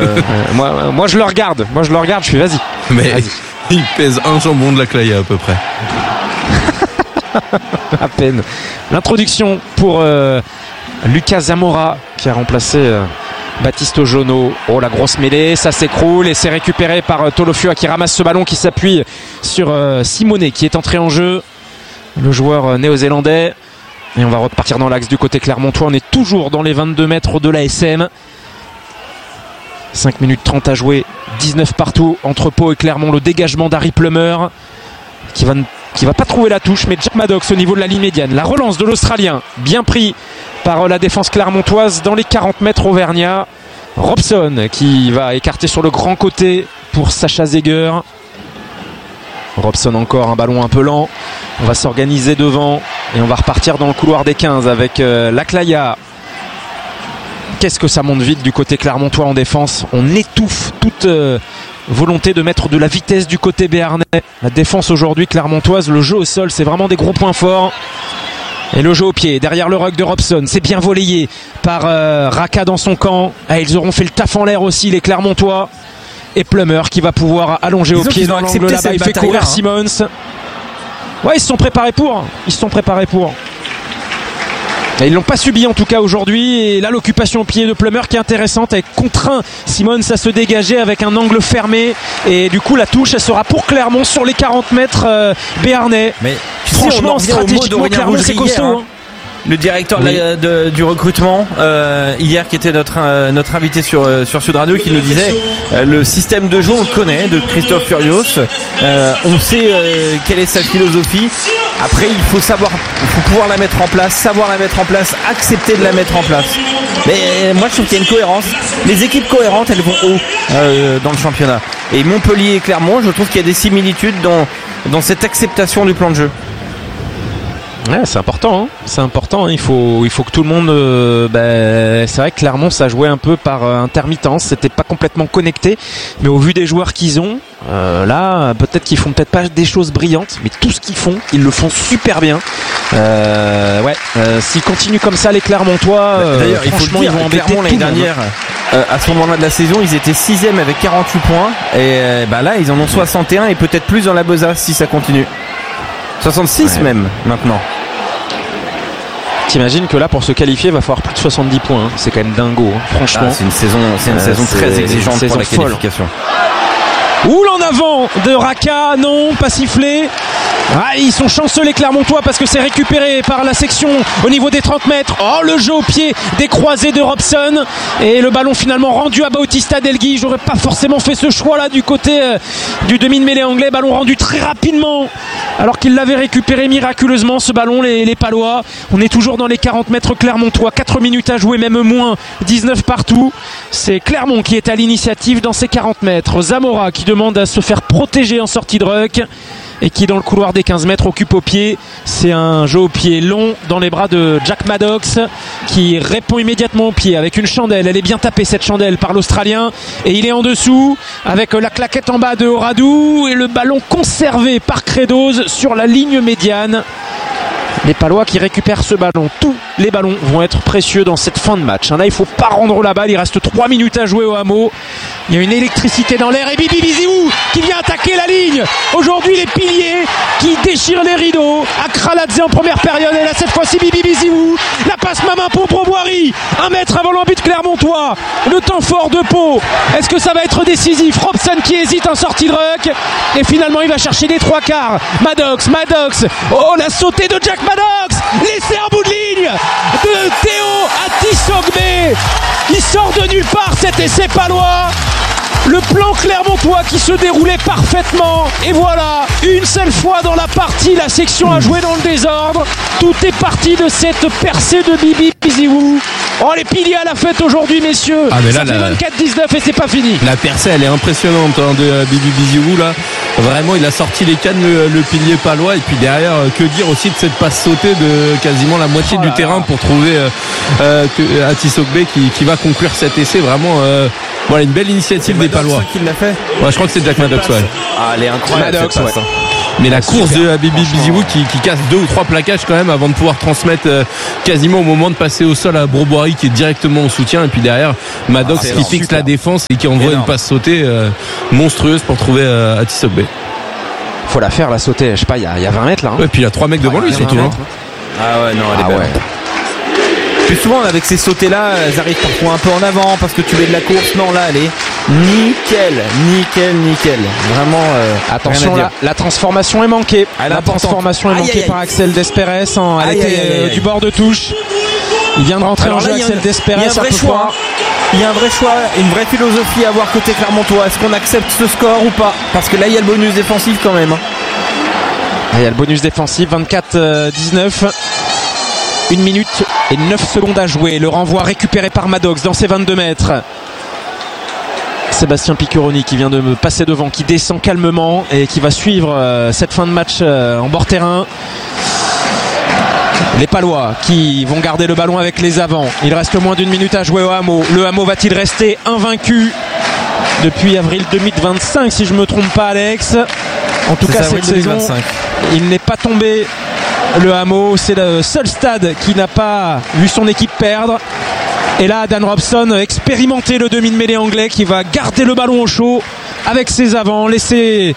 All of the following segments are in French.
Moi je le regarde, je suis vas-y. Mais il pèse un jambon de la Claya à peu près. À peine. L'introduction pour Lucas Zamora qui a remplacé Baptiste Ojono. Oh, la grosse mêlée, ça s'écroule et c'est récupéré par Tolofua qui ramasse ce ballon, qui s'appuie sur Simonet qui est entré en jeu, le joueur néo-zélandais. Et on va repartir dans l'axe du côté clermontois. On est toujours dans les 22 mètres de la SM. 5 minutes 30 à jouer, 19 partout entre Pau et Clermont. Le dégagement d'Harry Plummer qui va pas trouver la touche, mais Jack Maddox au niveau de la ligne médiane. La relance de l'Australien, bien pris par la défense clermontoise dans les 40 mètres auvergnats. Robson qui va écarter sur le grand côté pour Sacha Zeger. Robson encore un ballon un peu lent. On va s'organiser devant et on va repartir dans le couloir des 15 avec Laclaya. Qu'est-ce que ça monte vite du côté clermontois en défense. On étouffe toute volonté de mettre de la vitesse du côté béarnais. La défense aujourd'hui clermontoise, le jeu au sol, c'est vraiment des gros points forts. Et le jeu au pied, derrière le ruck de Robson, c'est bien volleyé par Raka dans son camp. Ah, ils auront fait le taf en l'air aussi, les Clermontois. Et Plummer qui va pouvoir allonger au pied dans l'angle là-bas. Il fait courir Simmons. Ouais, ils se sont préparés pour. Et ils l'ont pas subi en tout cas aujourd'hui. Et là, l'occupation au pied de Plummer qui est intéressante, avec contraint Simmons à se dégager avec un angle fermé. Et du coup, la touche, elle sera pour Clermont sur les 40 mètres béarnais. Mais franchement, stratégiquement, Clermont, c'est costaud. Le directeur du recrutement hier, qui était notre invité sur Sud Radio, qui nous disait le système de jeu, on le connaît, de Christophe Furios. On sait quelle est sa philosophie. Après, il faut pouvoir la mettre en place, savoir la mettre en place, accepter de la mettre en place. Mais moi, je trouve qu'il y a une cohérence. Les équipes cohérentes, elles vont haut dans le championnat. Et Montpellier et Clermont, je trouve qu'il y a des similitudes dans cette acceptation du plan de jeu. Ouais, c'est important, hein. Il faut que tout le monde. C'est vrai que Clermont, ça jouait un peu par intermittence. C'était pas complètement connecté, mais au vu des joueurs qu'ils ont, là, peut-être qu'ils font peut-être pas des choses brillantes, mais tout ce qu'ils font, ils le font super bien. S'ils continuent comme ça, les Clermontois, d'ailleurs, franchement, ils vont embêter Clermont l'année dernière. À ce moment-là de la saison, ils étaient 6e avec 48 points, et là, ils en ont 61 et peut-être plus dans la besace si ça continue. 66 même maintenant. T'imagines que là, pour se qualifier, il va falloir plus de 70 points. Hein. C'est quand même dingo, hein. Franchement. C'est une saison très exigeante pour la qualification. Oul en avant de Raka, non, pas sifflé. Ah, ils sont chanceux les Clermontois parce que c'est récupéré par la section au niveau des 30 mètres. Oh, le jeu au pied des croisés de Robson. Et le ballon finalement rendu à Bautista Delgui. J'aurais pas forcément fait ce choix là du côté du demi de mêlée anglais. Ballon rendu très rapidement alors qu'il l'avait récupéré miraculeusement ce ballon, les Palois. On est toujours dans les 40 mètres Clermontois. 4 minutes à jouer, même moins. 19 partout. C'est Clermont qui est à l'initiative dans ces 40 mètres. Zamora qui demande à se faire protéger en sortie de ruck et qui dans le couloir des 15 mètres occupe au pied. C'est un jeu au pied long dans les bras de Jack Maddox qui répond immédiatement au pied avec une chandelle. Elle est bien tapée cette chandelle par l'Australien et il est en dessous avec la claquette en bas de Oradou et le ballon conservé par Credoz sur la ligne médiane. Les Palois qui récupèrent ce ballon. Tous les ballons vont être précieux dans cette fin de match. Là, il ne faut pas rendre la balle. Il reste 3 minutes à jouer au hameau. Il y a une électricité dans l'air. Et Bibi Biziou qui vient attaquer la ligne. Aujourd'hui, les piliers qui déchirent les rideaux. Akraladze en première période. Et là, cette fois-ci, Bibi Biziou. La passe main pour Boiry. 1 mètre avant l'embut clermontois. Le temps fort de Pau. Est-ce que ça va être décisif? Robson qui hésite en sortie de ruck. Et finalement, il va chercher les 3/4. Maddox. Oh, la sautée de Jack Maddox, laissé en bout de ligne de Théo Atisogbe. Il sort de nulle part cet essai palois. Le plan clermontois qui se déroulait parfaitement. Et voilà, une seule fois dans la partie, la section a joué dans le désordre. Tout est parti de cette percée de Bibi Biziou. Oh, les piliers à la fête aujourd'hui, messieurs. Ah, mais là, ça fait 24-19 et c'est pas fini. La percée, elle est impressionnante de Bibi Biziou là. Vraiment, il a sorti les cannes, le pilier palois. Et puis derrière, que dire aussi de cette passe sautée de quasiment la moitié du terrain pour trouver Atisogbe qui va conclure cet essai. Vraiment, voilà, une belle initiative des Palois. Qui l'a fait. Ouais, je crois que c'est Jack Maddox. Ouais. Ah, elle est incroyable. Maddox, cette passe, hein. Mais la course de Bibi Biziou qui casse 2 ou 3 plaquages quand même avant de pouvoir transmettre quasiment au moment de passer au sol à Broboiry qui est directement au soutien, et puis derrière Maddox qui fixe la défense et qui envoie une passe sautée monstrueuse pour trouver Atisogbe. Faut la faire, la sauter, je sais pas, il y a 20 mètres là. Et puis il y a 3 mecs devant lui surtout. Ah ouais, non, elle est belle. Plus souvent avec ces sautés là, elles arrivent parfois un peu en avant parce que tu mets de la course. Non, là elle est nickel. Vraiment attention, la transformation est manquée. La transformation est manquée par Axel Desperes. Elle était du bord de touche. Il vient de rentrer en jeu, Axel Desperes. Il y a un vrai choix. Il y a un vrai choix, une vraie philosophie à avoir côté Clermontois. Est-ce qu'on accepte ce score ou pas? Parce que là il y a le bonus défensif quand même. Il y a le bonus défensif, 24-19. 1 minute et 9 secondes à jouer. Le renvoi récupéré par Maddox dans ses 22 mètres. Sébastien Picuroni qui vient de me passer devant, qui descend calmement et qui va suivre cette fin de match en bord terrain. Les Palois qui vont garder le ballon avec les avants. Il reste moins d'1 minute à jouer au Hameau. Le Hameau va-t-il rester invaincu depuis avril 2025 si je ne me trompe pas, Alex? En tout cas cette saison, il n'est pas tombé. Le Hameau, c'est le seul stade qui n'a pas vu son équipe perdre. Et là, Dan Robson expérimenté le demi de mêlée anglais qui va garder le ballon au chaud avec ses avants, laisser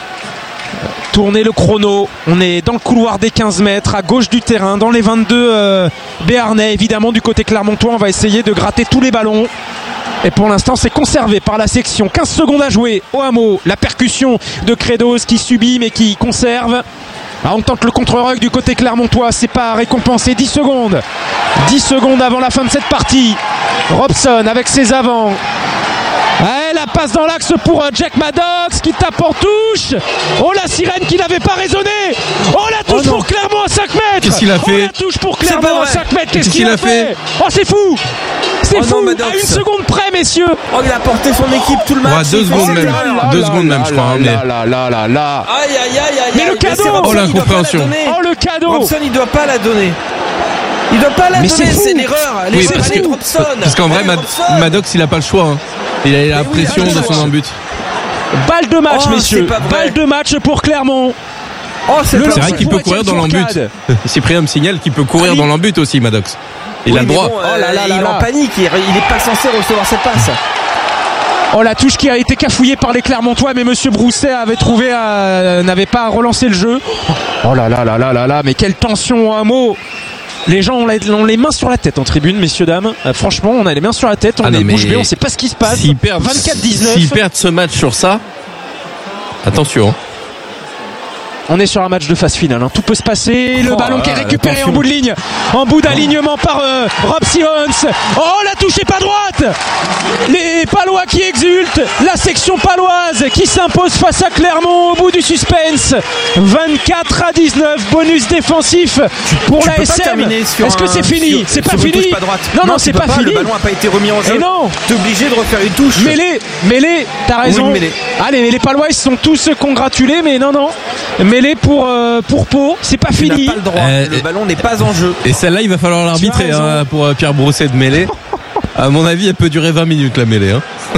tourner le chrono. On est dans le couloir des 15 mètres, à gauche du terrain, dans les 22 béarnais. Évidemment, du côté clermontois, on va essayer de gratter tous les ballons. Et pour l'instant, c'est conservé par la section. 15 secondes à jouer au Hameau. La percussion de Credos qui subit mais qui conserve. Ah, on tente le contre-rug du côté clermontois, c'est pas récompensé. 10 secondes avant la fin de cette partie. Robson avec ses avants. Ouais, la passe dans l'axe pour Jack Maddox qui tape en touche. Oh, la sirène qui n'avait pas raisonné. Oh, la touche pour Clermont à 5 mètres. Qu'est-ce qu'il a fait? Oh, la touche pour Clermont à 5 mètres. Qu'est-ce qu'il a fait? Oh, c'est fou. C'est fou, non, à 1 seconde près, messieurs. Oh, il a porté son équipe tout le match. 2 secondes même. 2 secondes même, je crois. Là. Aïe. Mais le cadeau. Oh, l'incompréhension. Oh, le cadeau. Robson, il doit pas la donner. Il doit pas la donner, c'est l'erreur. Oui, parce qu'en vrai, Maddox, il a pas le choix. Il a la pression de son but. Balle de match, messieurs. Balle de match pour Clermont. Oh, c'est vrai qu'il peut courir dans l'embut. Cyprien me signale qu'il peut courir dans l'embut aussi, Maddox. Il a le droit. Il est en panique. Il est pas censé recevoir cette passe. Oh, la touche qui a été cafouillée par les Clermontois, mais Monsieur Brousset n'avait pas relancé le jeu. Oh là, mais quelle tension au Hameau. Les gens ont les mains sur la tête en tribune, messieurs, dames. Franchement, on a les mains sur la tête, on est bouche bée, on sait pas ce qui se passe. 24-19. S'ils perdent ce match sur ça, attention. On est sur un match de phase finale, tout peut se passer. Le ballon qui est récupéré en bout de ligne, en bout d'alignement par Rob Sihons. Oh, la touche est pas droite. Les Palois qui exultent, la section paloise qui s'impose face à Clermont au bout du suspense. 24-19, bonus défensif pour la SM. Est-ce que c'est fini? C'est pas fini. Non, c'est pas fini. Le ballon n'a pas été remis en jeu. Et non, t'es obligé de refaire une touche. Mêlée, t'as raison. Oui, allez, les Palois ils se sont tous congratulés, mais non. Mêlée pour Pau, c'est pas fini. Pas le droit. Le ballon n'est pas en jeu. Et celle-là, il va falloir l'arbitrer pour Pierre Brousset de mêlée. À mon avis, elle peut durer 20 minutes la mêlée.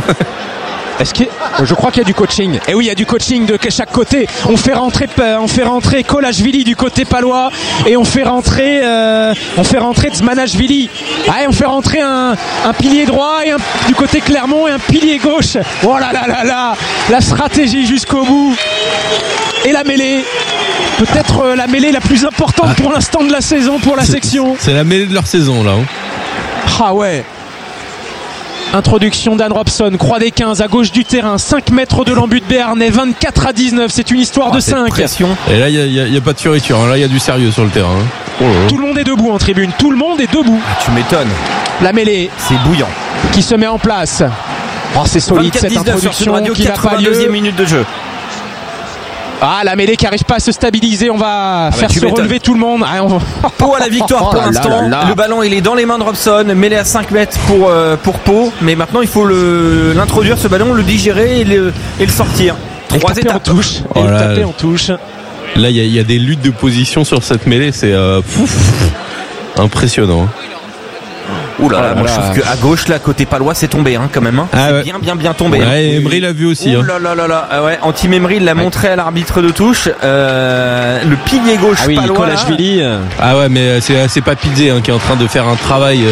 Je crois qu'il y a du coaching. Et oui, il y a du coaching de chaque côté. On fait rentrer Kolashvili du côté palois et on fait rentrer Zmanashvili. On fait rentrer un pilier droit et du côté Clermont et un pilier gauche. Oh là, la stratégie jusqu'au bout. Et la mêlée. Peut-être la mêlée la plus importante pour l'instant de la saison pour la section. C'est la mêlée de leur saison là. Ah ouais. Introduction d'Anne Robson, croix des 15 à gauche du terrain, 5 mètres de l'embut de Béarnais, 24-19, c'est une histoire de 5. Et là, il n'y a pas de fioriture, là, il y a du sérieux sur le terrain. Tout le monde est debout en tribune, tout le monde est debout. Tu m'étonnes. La mêlée. C'est bouillant. Qui se met en place. Oh, c'est solide cette introduction qui n'a pas lieu. 82e minute de jeu. Ah, la mêlée qui n'arrive pas à se stabiliser, on va faire se relever tout le monde. Pau à la victoire pour l'instant. Le ballon il est dans les mains de Robson, mêlé à 5 mètres pour Pau, mais maintenant il faut l'introduire ce ballon, le digérer et le sortir. 3 étapes. Taper en touche. Là il y a des luttes de position sur cette mêlée, c'est impressionnant. Ouh là là, moi je trouve qu'à gauche là côté palois c'est tombé quand même c'est bien tombé. Ouais, Emery l'a vu aussi. Ouh là. Ah ouais, Antim Emery l'a montré à l'arbitre de touche. Le pilier gauche palois. Kolashvili. Ah ouais, mais c'est pas Pizé qui est en train de faire un travail.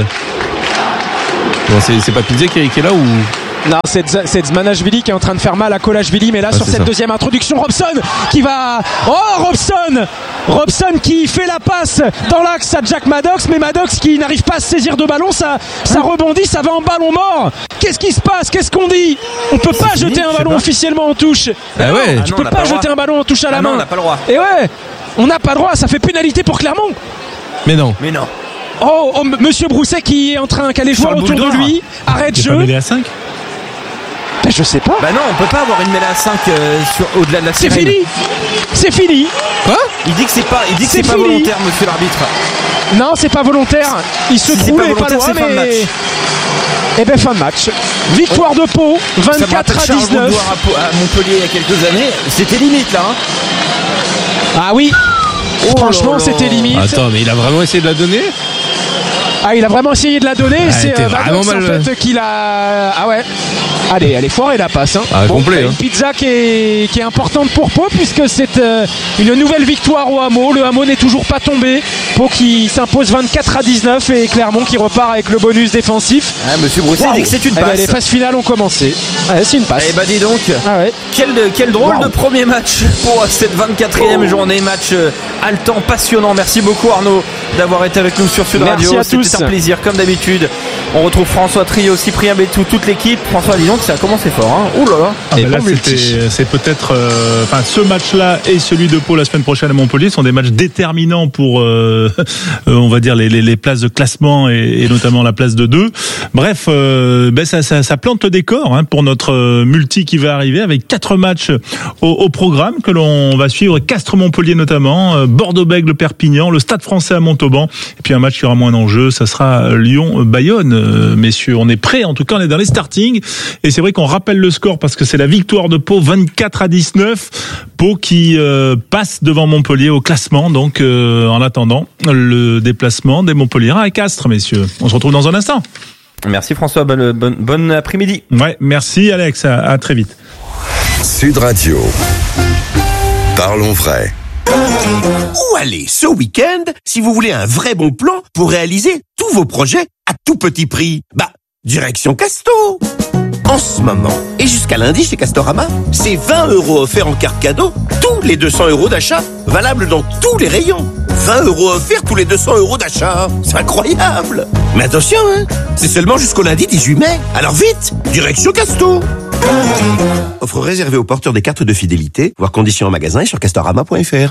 Non, c'est pas Pizé qui est là ou? Non, c'est Zmanashvili qui est en train de faire mal à Kolashvili, mais là sur cette deuxième introduction, Robson qui va... Oh, Robson qui fait la passe dans l'axe à Jack Maddox, mais Maddox qui n'arrive pas à se saisir de ballon, ça rebondit, ça va en ballon mort. Qu'est-ce qui se passe? Qu'est-ce qu'on dit? On peut pas jeter un ballon officiellement en touche. Tu peux pas jeter un ballon en touche à la main. Non, on n'a pas le droit. Et ouais, on n'a pas le droit, ça fait pénalité pour Clermont. Mais non. Oh, Monsieur Brousset qui est en train, qui a les joueurs autour de lui, arrête jeu. Mêlée à 5 je sais pas. Bah non, on peut pas avoir une mêlée à 5 au-delà de la sirène. C'est fini. Quoi? Il dit que c'est pas volontaire, monsieur l'arbitre. Non, c'est pas volontaire. Il se trouve pas loin, mais... Eh ben fin de match. Victoire de Pau, 24-19. À Montpellier il y a quelques années, c'était limite là. Ah oui. Franchement, c'était limite. Attends, mais il a vraiment essayé de la donner? Ah, il a vraiment essayé de la donner. C'est vraiment Maddox, mal. En fait, qu'il a... Ah ouais. Allez, elle est foirée la passe. Complet. Une pizza qui est importante pour Pau puisque c'est une nouvelle victoire au Hameau. Le Hameau n'est toujours pas tombé. Pau qui s'impose 24-19 et Clermont qui repart avec le bonus défensif. Monsieur Brousset dit que c'est une passe. Les phases finales ont commencé. C'est une passe. Eh ben dis donc. Ah ouais. Quel drôle de premier match pour cette 24e journée. Match haletant, passionnant. Merci beaucoup Arnaud d'avoir été avec nous sur Sud Radio. Merci à tous. C'était un plaisir comme d'habitude. On retrouve François Trio, Cyprien Bétou, toute l'équipe. François, dis donc, ça a commencé fort. Ouh là là. Là, c'est peut-être, ce match-là et celui de Pau la semaine prochaine à Montpellier sont des matchs déterminants pour, on va dire les places de classement et notamment la place de 2. Bref, ça plante le décor pour notre multi qui va arriver avec 4 matchs au programme que l'on va suivre. Castres-Montpellier notamment, Bordeaux-Bègles-Perpignan, le Stade Français à Montauban et puis un match qui aura moins d'enjeux, ça sera Lyon-Bayonne. Messieurs, on est prêts, en tout cas on est dans les startings et c'est vrai qu'on rappelle le score parce que c'est la victoire de Pau 24-19, Pau qui passe devant Montpellier au classement, donc en attendant le déplacement des Montpelliérains à Castres, messieurs. On se retrouve dans un instant. Merci François, bon après-midi. Ouais, merci Alex, à très vite. Sud Radio, parlons vrai. Où aller ce week-end si vous voulez un vrai bon plan pour réaliser tous vos projets à tout petit prix? Direction Casto. En ce moment, et jusqu'à lundi chez Castorama, c'est 20 € offerts en carte cadeau, tous les 200 € d'achat, valable dans tous les rayons. 20 € offerts tous les 200 € d'achat. C'est incroyable. Mais attention, c'est seulement jusqu'au lundi 18 mai. Alors vite, direction Casto. Offre réservée aux porteurs des cartes de fidélité, voir conditions en magasin et sur castorama.fr.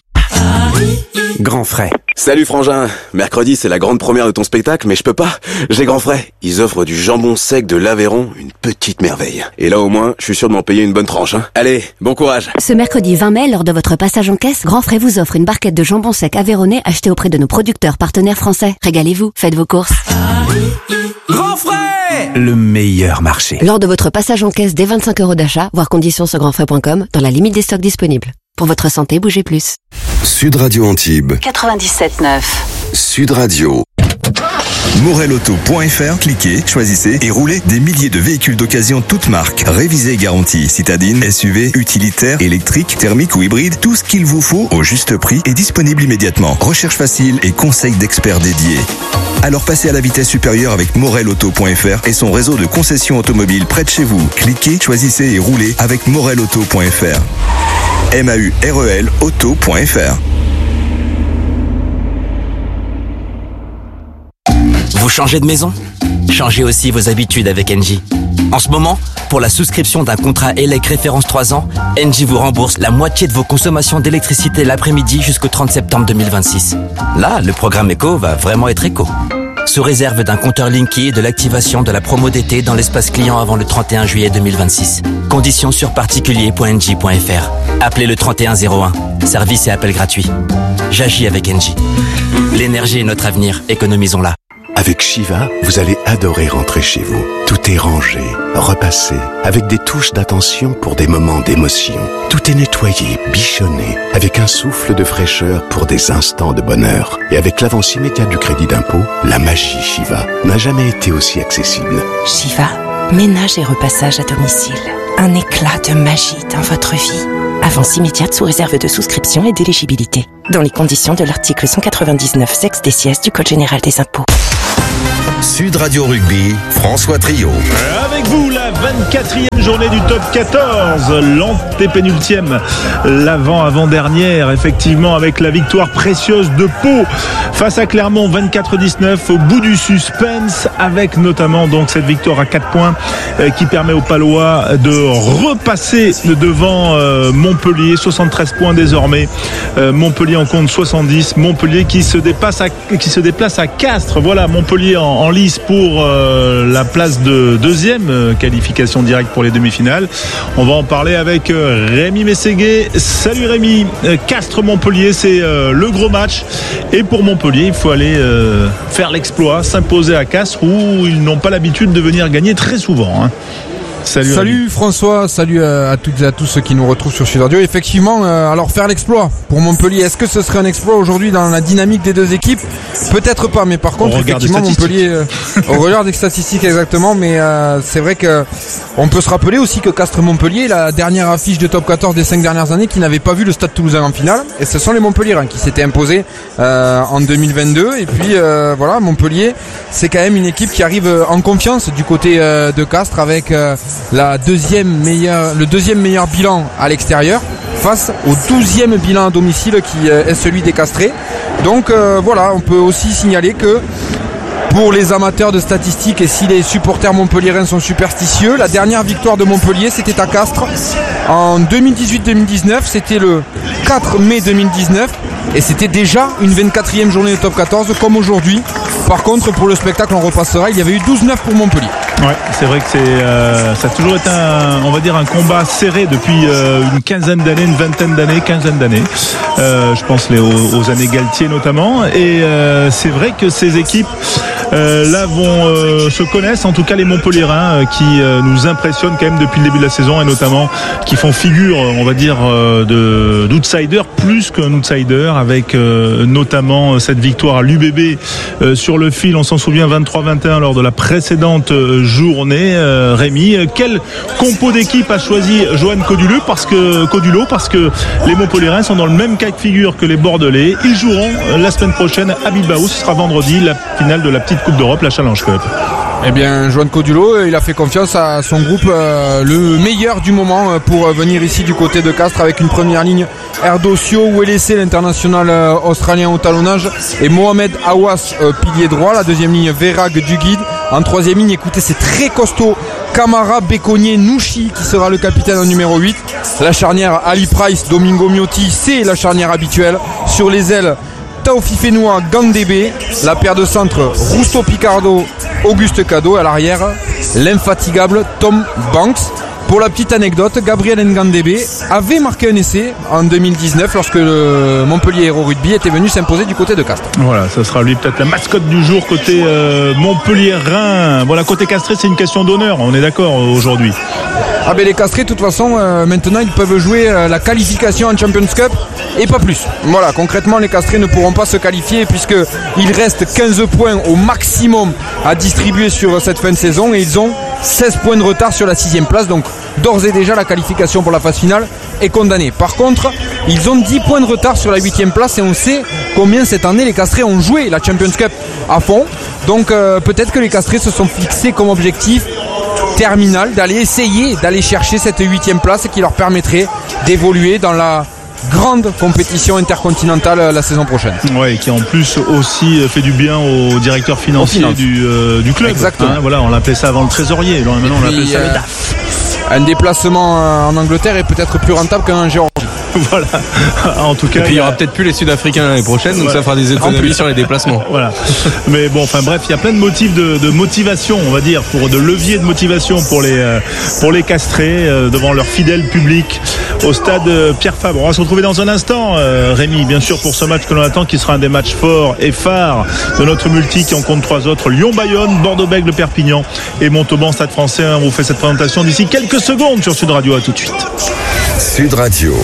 Grand frais. Salut frangin, mercredi c'est la grande première de ton spectacle, mais je peux pas, j'ai grand frais. Ils offrent du jambon sec de l'Aveyron, une petite merveille. Et là au moins, je suis sûr de m'en payer une bonne tranche. Allez, bon courage. Ce mercredi 20 mai, lors de votre passage en caisse, Grand Frais vous offre une barquette de jambon sec aveyronnais achetée auprès de nos producteurs partenaires français. Régalez-vous, faites vos courses. Grand frais, le meilleur marché. Lors de votre passage en caisse dès 25 € d'achat, voir conditions sur grandfrais.com, dans la limite des stocks disponibles. Pour votre santé, bougez plus. Sud Radio Antibes 97.9. Sud Radio. Morelauto.fr, cliquez, choisissez et roulez des milliers de véhicules d'occasion toutes marques. Révisés et garantis. Citadine, SUV, utilitaire, électrique, thermique ou hybride, tout ce qu'il vous faut au juste prix est disponible immédiatement. Recherche facile et conseils d'experts dédiés. Alors passez à la vitesse supérieure avec Morelauto.fr et son réseau de concessions automobiles près de chez vous. Cliquez, choisissez et roulez avec Morelauto.fr. MAUREL auto.fr. Vous changez de maison? Changez aussi vos habitudes avec Engie. En ce moment, pour la souscription d'un contrat ELEC référence 3 ans, Engie vous rembourse la moitié de vos consommations d'électricité l'après-midi jusqu'au 30 septembre 2026. Là, le programme éco va vraiment être éco. Sous réserve d'un compteur Linky et de l'activation de la promo d'été dans l'espace client avant le 31 juillet 2026. Conditions sur particulier.engie.fr. Appelez le 3101. Service et appel gratuit. J'agis avec Engie. L'énergie est notre avenir, économisons-la. Avec Shiva, vous allez adorer rentrer chez vous. Tout est rangé, repassé, avec des touches d'attention pour des moments d'émotion. Tout est nettoyé, bichonné, avec un souffle de fraîcheur pour des instants de bonheur. Et avec l'avance immédiate du crédit d'impôt, la magie Shiva n'a jamais été aussi accessible. Shiva, ménage et repassage à domicile. Un éclat de magie dans votre vie. Avance immédiate sous réserve de souscription et d'éligibilité. Dans les conditions de l'article 199 sexe des sièges du Code général des impôts. Sud Radio Rugby, François Trio. Avec vous, la 24e journée du top 14, l'antépénultième, l'avant-avant-dernière, effectivement, avec la victoire précieuse de Pau face à Clermont, 24-19, au bout du suspense, avec notamment donc cette victoire à 4 points qui permet aux Palois de repasser devant Montpellier, 73 points désormais. Montpellier en compte 70, Montpellier qui se déplace à Castres. Voilà, Montpellier en lice pour la place de deuxième, qualification directe pour les demi-finales. On va en parler avec Rémi Mességuet. Salut Rémi. Castres-Montpellier, c'est le gros match. Et pour Montpellier, il faut aller faire l'exploit, s'imposer à Castres où ils n'ont pas l'habitude de venir gagner très souvent. Salut François, salut à toutes et à tous ceux qui nous retrouvent sur Sud Radio. Effectivement, alors faire l'exploit pour Montpellier, est-ce que ce serait un exploit aujourd'hui dans la dynamique des deux équipes ? Peut-être pas, mais par contre effectivement Montpellier, on regarde des statistiques exactement, mais c'est vrai que on peut se rappeler aussi que Castres-Montpellier, la dernière affiche de top 14 des 5 dernières années, qui n'avait pas vu le Stade Toulousain en finale, et ce sont les Montpelliérains qui s'étaient imposés en 2022, et puis voilà, Montpellier, c'est quand même une équipe qui arrive en confiance du côté de Castres avec le deuxième meilleur bilan à l'extérieur face au 12e bilan à domicile qui est celui des Castrés. Donc voilà, on peut aussi signaler que pour les amateurs de statistiques et si les supporters montpelliérains sont superstitieux, la dernière victoire de Montpellier c'était à Castres en 2018-2019, c'était le 4 mai 2019 et c'était déjà une 24e journée de top 14 comme aujourd'hui. Par contre, pour le spectacle, on repassera, il y avait eu 12-9 pour Montpellier. Ouais, c'est vrai que ça a toujours été un combat serré depuis une quinzaine d'années, une vingtaine d'années, quinzaine d'années. Je pense aux années Galtier notamment. Et c'est vrai que ces équipes là se connaissent, en tout cas les Montpelliérains qui nous impressionnent quand même depuis le début de la saison et notamment qui font figure, on va dire, d'outsider plus qu'un outsider avec notamment cette victoire à l'UBB sur le fil, on s'en souvient, 23-21 lors de la précédente journée. Rémi, quel compo d'équipe a choisi Johan Codulot parce que les Montpelliérains sont dans le même cas de figure que les Bordelais. Ils joueront la semaine prochaine à Bilbao, ce sera vendredi, la finale de la petite Coupe d'Europe, la Challenge Cup. Eh bien, Johan Codulot, il a fait confiance à son groupe, le meilleur du moment pour venir ici du côté de Castres avec une première ligne Erdosio Welese, l'international australien au talonnage, et Mohamed Awas, pilier droit. La deuxième ligne Verag Duguid. En troisième ligne, écoutez, c'est très costaud. Camara, Béconnier, Nouchi qui sera le capitaine en numéro 8. La charnière Ali Price, Domingo Miotti, c'est la charnière habituelle. Sur les ailes, Taofi Fenoua, Gandebe. La paire de centre, Rusto Picardo, Auguste Cado. À l'arrière, l'infatigable Tom Banks. Pour la petite anecdote, Gabriel Ngandebe avait marqué un essai en 2019 lorsque le Montpellier Hérault Rugby était venu s'imposer du côté de Castres. Voilà, ça sera lui peut-être la mascotte du jour côté Montpellier-Rhin. Voilà, côté Castré, c'est une question d'honneur, on est d'accord aujourd'hui. Ah ben les Castrés, de toute façon, maintenant ils peuvent jouer la qualification en Champions Cup et pas plus. Voilà, concrètement les Castrés ne pourront pas se qualifier puisqu'il reste 15 points au maximum à distribuer sur cette fin de saison et ils ont 16 points de retard sur la 6e place, donc d'ores et déjà la qualification pour la phase finale est condamnée. Par contre, ils ont 10 points de retard sur la 8e place et on sait combien cette année les Castrés ont joué la Champions Cup à fond. Donc peut-être que les Castrés se sont fixés comme objectif terminal d'aller chercher cette 8e place qui leur permettrait d'évoluer dans la grande compétition intercontinentale la saison prochaine. Ouais, qui en plus aussi fait du bien au directeur financier du club. Exactement. Hein, voilà, on l'appelait ça avant le trésorier. Maintenant, on l'appelle ça le DAF. Un déplacement en Angleterre est peut-être plus rentable qu'un Géorgie. Voilà. En tout cas. Et puis il y aura peut-être plus les Sud-Africains l'année prochaine, donc ça fera des économies sur les déplacements. Voilà. Mais bon, enfin bref, il y a plein de motifs de motivation, on va dire, de levier de motivation pour les castrés devant leur fidèle public au stade Pierre Fabre. On va se retrouver dans un instant, Rémi, bien sûr, pour ce match que l'on attend, qui sera un des matchs forts et phares de notre multi, qui en compte 3 autres: Lyon-Bayonne, Bordeaux-Bègles, Perpignan et Montauban, Stade Français. On vous fait cette présentation d'ici quelques secondes sur Sud Radio. À tout de suite. Sud Radio.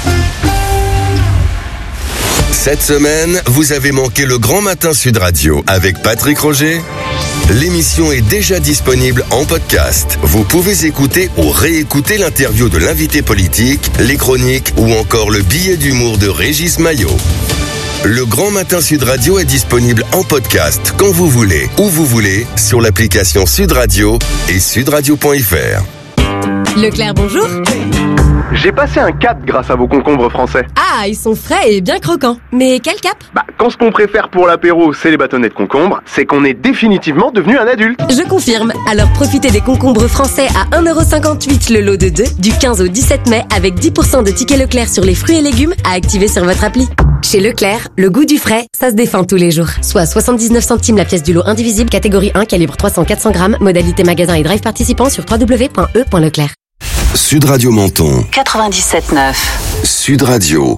Cette semaine, vous avez manqué le Grand Matin Sud Radio avec Patrick Roger. L'émission est déjà disponible en podcast. Vous pouvez écouter ou réécouter l'interview de l'invité politique, les chroniques ou encore le billet d'humour de Régis Maillot. Le Grand Matin Sud Radio est disponible en podcast quand vous voulez, où vous voulez, sur l'application Sud Radio et sudradio.fr. Leclerc, bonjour. J'ai passé un cap grâce à vos concombres français. Ah, ils sont frais et bien croquants. Mais quel cap? Quand ce qu'on préfère pour l'apéro, c'est les bâtonnets de concombre, c'est qu'on est définitivement devenu un adulte. Je confirme. Alors profitez des concombres français à 1,58€ le lot de 2, du 15 au 17 mai, avec 10% de tickets Leclerc sur les fruits et légumes à activer sur votre appli. Chez Leclerc, le goût du frais, ça se défend tous les jours. Soit 79 centimes la pièce du lot indivisible, catégorie 1, calibre 300-400 grammes, modalité magasin et drive participant sur www.e.leclerc. Sud Radio Menton 97.9. Sud Radio.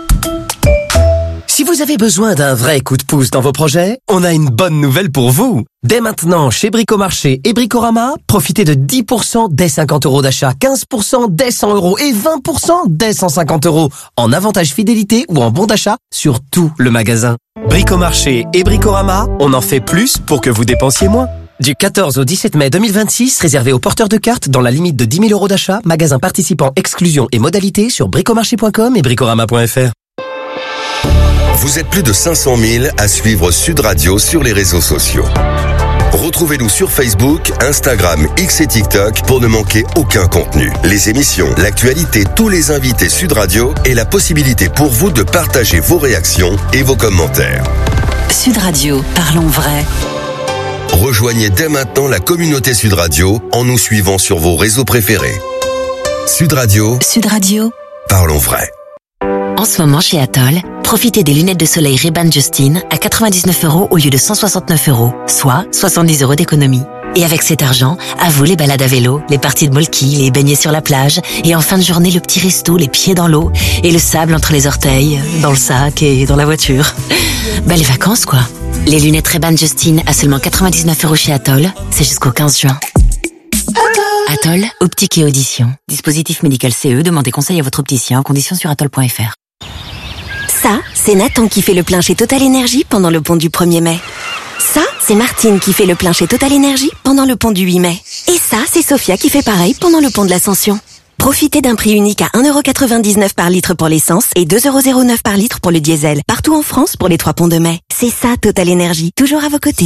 Si vous avez besoin d'un vrai coup de pouce dans vos projets, on a une bonne nouvelle pour vous. Dès maintenant, chez Bricomarché et Bricorama, profitez de 10% dès 50 € d'achat, 15% dès 100 € et 20% dès 150 € en avantage fidélité ou en bon d'achat sur tout le magasin. Bricomarché et Bricorama, on en fait plus pour que vous dépensiez moins. Du 14 au 17 mai 2026, réservé aux porteurs de cartes dans la limite de 10 000 € d'achat, magasin participant, exclusion et modalités sur bricomarché.com et bricorama.fr. Vous êtes plus de 500 000 à suivre Sud Radio sur les réseaux sociaux. Retrouvez-nous sur Facebook, Instagram, X et TikTok pour ne manquer aucun contenu. Les émissions, l'actualité, tous les invités Sud Radio et la possibilité pour vous de partager vos réactions et vos commentaires. Sud Radio, parlons vrai. Rejoignez dès maintenant la communauté Sud Radio en nous suivant sur vos réseaux préférés. Sud Radio. Sud Radio. Parlons vrai. En ce moment chez Atoll, profitez des lunettes de soleil Ray-Ban Justine à 99 € au lieu de 169 €, soit 70 € d'économie. Et avec cet argent, à vous les balades à vélo, les parties de molki, les baignets sur la plage, et en fin de journée le petit resto, les pieds dans l'eau, et le sable entre les orteils, dans le sac et dans la voiture. Les vacances quoi. Les lunettes Ray-Ban Justine à seulement 99 € chez Atoll, c'est jusqu'au 15 juin. Atoll, optique et audition. Dispositif médical CE, demandez conseil à votre opticien en conditions sur atoll.fr. Ça, c'est Nathan qui fait le plein chez Total Energy pendant le pont du 1er mai. Ça, c'est Martine qui fait le plein chez Total Energy pendant le pont du 8 mai. Et ça, c'est Sophia qui fait pareil pendant le pont de l'Ascension. Profitez d'un prix unique à 1,99€ par litre pour l'essence et 2,09€ par litre pour le diesel. Partout en France pour les 3 ponts de mai. C'est ça Total Energy, toujours à vos côtés.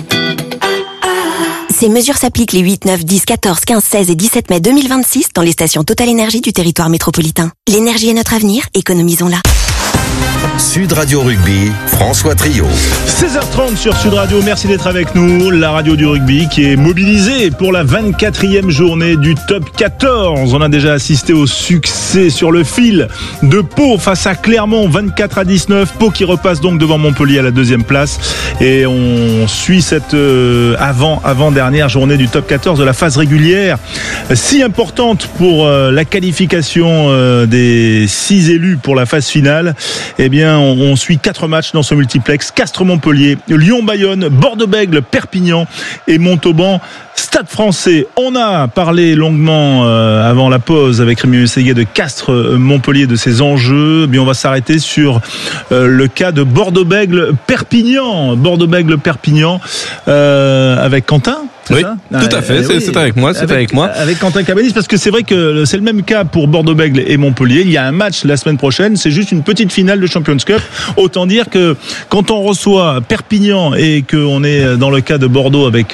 Ces mesures s'appliquent les 8, 9, 10, 14, 15, 16 et 17 mai 2026 dans les stations Total Energy du territoire métropolitain. L'énergie est notre avenir, économisons-la. Sud Radio Rugby, François Trio. 16h30 sur Sud Radio, merci d'être avec nous. La radio du rugby qui est mobilisée pour la 24e journée du top 14. On a déjà assisté au succès sur le fil de Pau face à Clermont, 24-19. Pau qui repasse donc devant Montpellier à la 2e place. Et on suit cette avant-dernière journée du top 14 de la phase régulière, si importante pour la qualification des 6 élus pour la phase finale. Eh bien, on suit 4 matchs dans ce multiplex: Castres-Montpellier, Lyon-Bayonne, Bordeaux-Bègles, Perpignan et Montauban, Stade Français. On a parlé longuement avant la pause avec Rémi Mességuet de Castres-Montpellier, de ses enjeux. Bien, on va s'arrêter sur le cas de Bordeaux-Bègles-Perpignan. Bordeaux-Bègles-Perpignan avec Quentin. Oui, tout à fait, c'est avec moi, Avec Quentin Cabanis, parce que c'est vrai que c'est le même cas pour Bordeaux-Bègles et Montpellier. Il y a un match la semaine prochaine, c'est juste une petite finale de Champions Cup. Autant dire que quand on reçoit Perpignan et qu'on est dans le cas de Bordeaux avec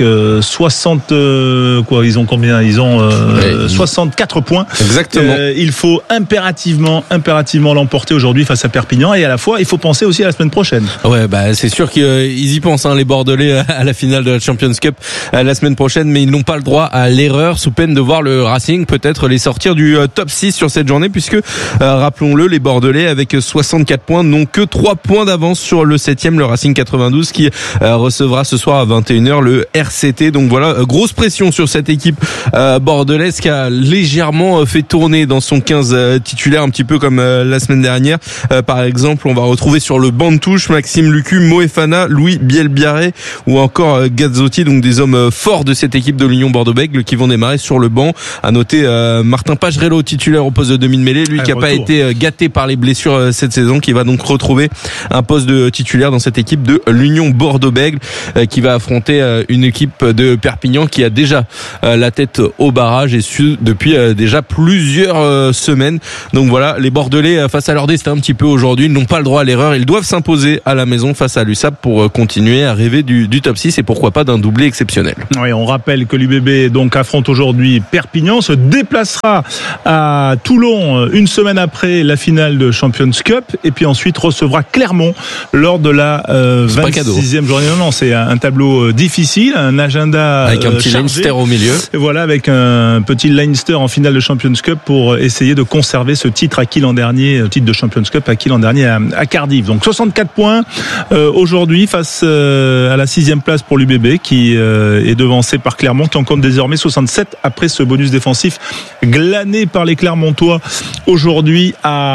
64 points. Exactement. Il faut impérativement l'emporter aujourd'hui face à Perpignan, et à la fois, il faut penser aussi à la semaine prochaine. Ouais, c'est sûr qu'ils y pensent, les Bordelais, à la finale de la Champions Cup la semaine prochaine, mais ils n'ont pas le droit à l'erreur sous peine de voir le Racing peut-être les sortir du top 6 sur cette journée, puisque rappelons-le, les Bordelais avec 64 points n'ont que 3 points d'avance sur le 7e, le Racing 92, qui recevra ce soir à 21h le RCT. Donc voilà, grosse pression sur cette équipe bordelaise qui a légèrement fait tourner dans son 15 titulaire, un petit peu comme la semaine dernière. Par exemple, on va retrouver sur le banc de touche Maxime Lucu, Moefana, Louis Bielbiaré ou encore Gazzotti, donc des hommes forts de cette équipe de l'Union Bordeaux-Bègles qui vont démarrer sur le banc. À noter Martin Pagerello, titulaire au poste de demi-mêlée, lui qui n'a pas été gâté par les blessures cette saison, qui va donc retrouver un poste de titulaire dans cette équipe de l'Union Bordeaux-Bègles qui va affronter une équipe de Perpignan qui a déjà la tête au barrage et depuis déjà plusieurs semaines. Donc voilà, les Bordelais face à leur destin un petit peu aujourd'hui, ils n'ont pas le droit à l'erreur, ils doivent s'imposer à la maison face à l'USAP pour continuer à rêver du top 6 et pourquoi pas d'un doublé exceptionnel. Oui, on rappelle que l'UBB donc affronte aujourd'hui Perpignan, se déplacera à Toulon une semaine après la finale de Champions Cup et puis ensuite recevra Clermont lors de la 26e journée. Non, c'est un tableau difficile, un agenda avec un petit chargé. Leinster au milieu. Et voilà, avec un petit Leinster en finale de Champions Cup pour essayer de conserver ce titre acquis l'an dernier, titre de Champions Cup acquis l'an dernier à Cardiff. Donc 64 points aujourd'hui face à la 6e place pour l'UBB qui est devancé par Clermont qui en compte désormais 67 après ce bonus défensif glané par les Clermontois aujourd'hui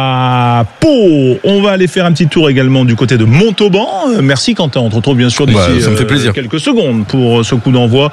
à Pau. On va aller faire un petit tour également du côté de Montauban. Merci Quentin, on te retrouve bien sûr d'ici ça me fait plaisir. Quelques secondes pour ce coup d'envoi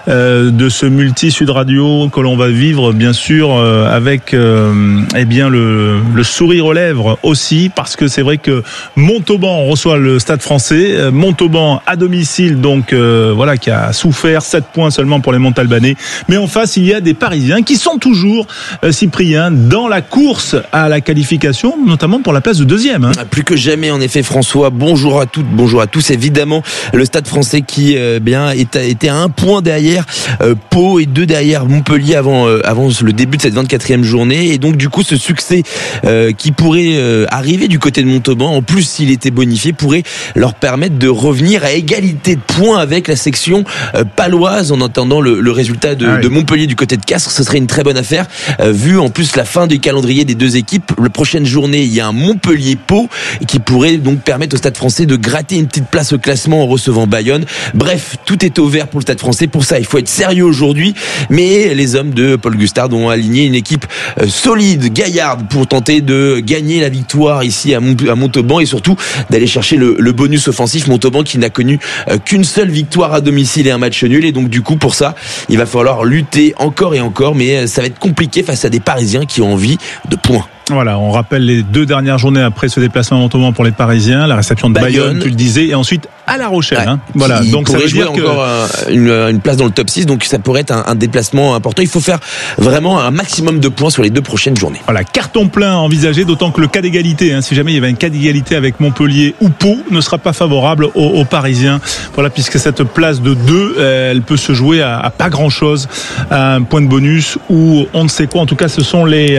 de ce multi Sud Radio que l'on va vivre bien sûr avec eh bien le sourire aux lèvres aussi, parce que c'est vrai que Montauban reçoit le Stade Français, Montauban à domicile donc voilà, qui a souffert 7 points seulement pour les Montalbanais, mais en face il y a des Parisiens qui sont toujours Cyprien dans la course à la qualification, notamment pour la place de deuxième. Plus que jamais en effet François, bonjour à toutes, bonjour à tous. Évidemment le Stade Français qui était à 1 point derrière Pau et 2 derrière Montpellier avant le début de cette 24e journée, et donc du coup ce succès qui pourrait arriver du côté de Montauban, en plus s'il était bonifié, pourrait leur permettre de revenir à égalité de points avec la section paloise en attendant le résultat de Montpellier du côté de Castres. Ce serait une très bonne affaire vu en plus la fin du calendrier des deux équipes. La prochaine journée il y a un Montpellier-Pau qui pourrait donc permettre au Stade Français de gratter une petite place au classement en recevant Bayonne. Bref, tout est au vert pour le Stade Français. Pour ça il faut être sérieux aujourd'hui, mais les hommes de Paul Gustard ont aligné une équipe solide, gaillarde, pour tenter de gagner la victoire ici à Montauban et surtout d'aller chercher le bonus offensif. Montauban qui n'a connu qu'une seule victoire à domicile et un match nul, et donc du coup pour ça il va falloir lutter encore et encore, mais ça va être compliqué face à des Parisiens qui ont envie de points. Voilà, on rappelle les 2 dernières journées après ce déplacement à Montauban pour les Parisiens, la réception de Bayonne, tu le disais, et ensuite à La Rochelle. Voilà, donc ça veut dire que encore une place dans le top 6, donc ça pourrait être un déplacement important. Il faut faire vraiment un maximum de points sur les 2 prochaines journées. Voilà, carton plein envisagé, d'autant que le cas d'égalité, si jamais il y avait un cas d'égalité avec Montpellier ou Pau, ne sera pas favorable aux Parisiens. Voilà, puisque cette place de 2, elle peut se jouer à pas grand chose, à un point de bonus ou on ne sait quoi. En tout cas, ce sont les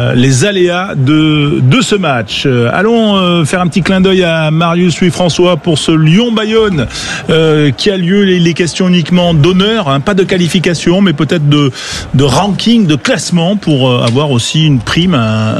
aléas de ce match. Allons faire un petit clin d'œil à Marius Louis-François pour ce Lyon-Bayonne qui a lieu, les questions uniquement d'honneur, pas de qualification, mais peut-être de ranking, de classement pour avoir aussi une prime,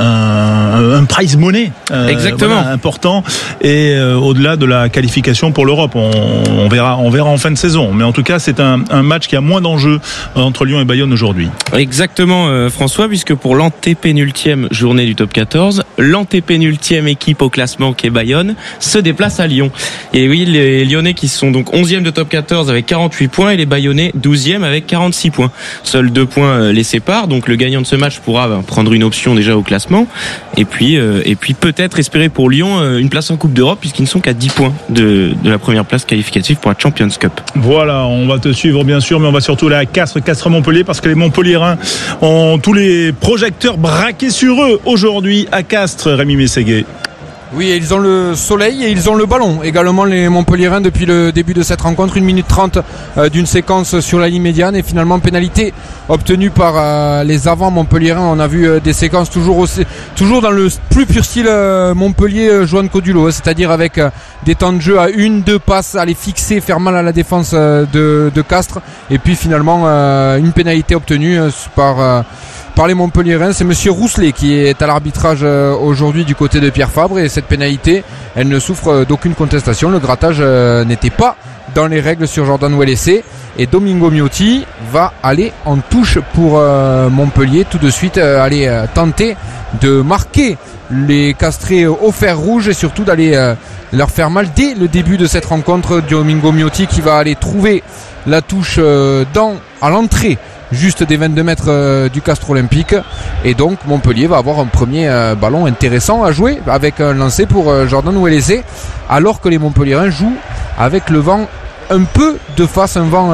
un prize money exactement, voilà, important, et au-delà de la qualification pour l'Europe. On verra en fin de saison, mais en tout cas c'est un match qui a moins d'enjeux entre Lyon et Bayonne aujourd'hui. Exactement François, puisque pour l'antépénultième journée du top 14, l'antépénultième équipe au classement qui est Bayonne se déplace à Lyon. Et oui, les Lyonnais qui sont donc 11e de top 14 avec 48 points et les Bayonnais 12e avec 46 points. Seuls 2 points les séparent, donc le gagnant de ce match pourra prendre une option déjà au classement et puis peut-être espérer pour Lyon une place en Coupe d'Europe, puisqu'ils ne sont qu'à 10 points de la première place qualificative pour la Champions Cup. Voilà, on va te suivre bien sûr, mais on va surtout aller à Castres-Montpellier, parce que les Montpelliérains ont tous les projecteurs braqués sur eux aujourd'hui à Castres. Rémi Mességuet. Oui, et ils ont le soleil et ils ont le ballon. Également les Montpelliérains depuis le début de cette rencontre, 1 minute 30 d'une séquence sur la ligne médiane et finalement pénalité obtenue par les avants montpelliérains. On a vu des séquences toujours dans le plus pur style Montpellier Joan Codulo, c'est-à-dire avec des temps de jeu à 1-2 passes, à les fixer, faire mal à la défense de Castres et puis finalement une pénalité obtenue par les Montpelliérains. C'est monsieur Rousselet qui est à l'arbitrage aujourd'hui du côté de Pierre Fabre et cette pénalité, elle ne souffre d'aucune contestation. Le grattage n'était pas dans les règles sur Jordan Ouellessé et Domingo Miotti va aller en touche pour Montpellier tout de suite, aller tenter de marquer les Castrés au fer rouge et surtout d'aller leur faire mal dès le début de cette rencontre. Domingo Miotti qui va aller trouver la touche à l'entrée juste des 22 mètres du Castres Olympique et donc Montpellier va avoir un premier ballon intéressant à jouer avec un lancer pour Jordan Ouellessé alors que les Montpelliérains jouent avec le vent un peu de face, un vent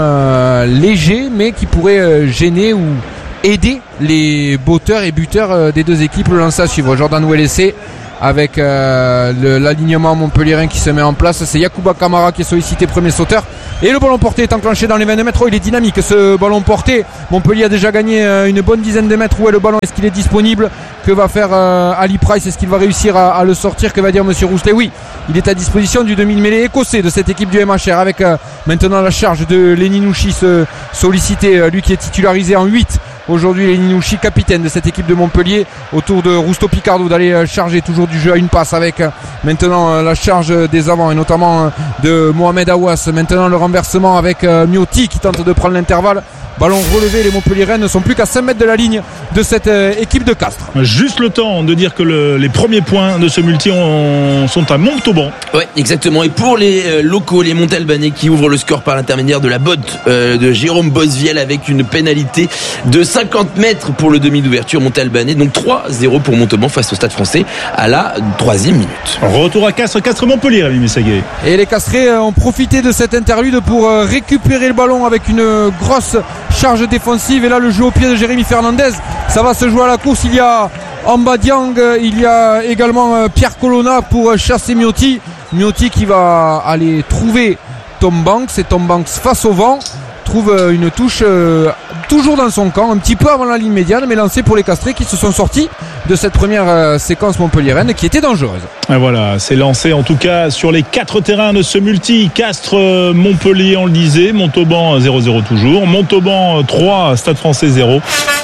léger mais qui pourrait gêner ou aider les botteurs et buteurs des deux équipes. Le lancer à suivre, Jordan Ouellessé avec l'alignement montpelliérain qui se met en place. C'est Yacouba Camara qui est sollicité, premier sauteur, et le ballon porté est enclenché dans les 22 mètres. Il est dynamique ce ballon porté. Montpellier a déjà gagné une bonne dizaine de mètres. Où est le ballon? Est-ce qu'il est disponible? Que va faire Ali Price? Est-ce qu'il va réussir à le sortir? Que va dire monsieur Rousselet? Oui, il est à disposition du demi-mêlée écossais de cette équipe du MHR avec maintenant la charge de Lenny Nouchi sollicité, lui qui est titularisé en 8 aujourd'hui. Lenny Nouchi, capitaine de cette équipe de Montpellier, autour de Rusto Picardo d'aller charger toujours du jeu à une passe avec maintenant la charge des avants et notamment de Mohamed Aouas. Maintenant le renversement avec Miotti qui tente de prendre l'intervalle. Ballon relevé, les Montpelliérains ne sont plus qu'à 5 mètres de la ligne de cette équipe de Castres. Juste le temps de dire que les premiers points de ce multi sont à Montauban. Ouais, exactement. Et pour les locaux, les Montalbanais qui ouvrent le score par l'intermédiaire de la botte de Jérôme Bosviel avec une pénalité de 50 mètres pour le demi d'ouverture Montalbanais. Donc 3-0 pour Montauban face au Stade Français à la 3e minute. Retour à Castres-Montpellier, Rémi Messaguet. Et les Castrés ont profité de cette interlude pour récupérer le ballon avec une grosse charge défensive et là le jeu au pied de Jérémy Fernandez, ça va se jouer à la course. Il y a Amba Diang, il y a également Pierre Colonna pour chasser Miotti qui va aller trouver Tom Banks et Tom Banks face au vent trouve une touche toujours dans son camp, un petit peu avant la ligne médiane, mais lancée pour les Castrés qui se sont sortis de cette première séquence montpelliéraine qui était dangereuse. Et voilà, c'est lancé en tout cas sur les 4 terrains de ce multi. Castres, Montpellier, on le disait, Montauban 0-0 toujours, Montauban 3, Stade Français 0.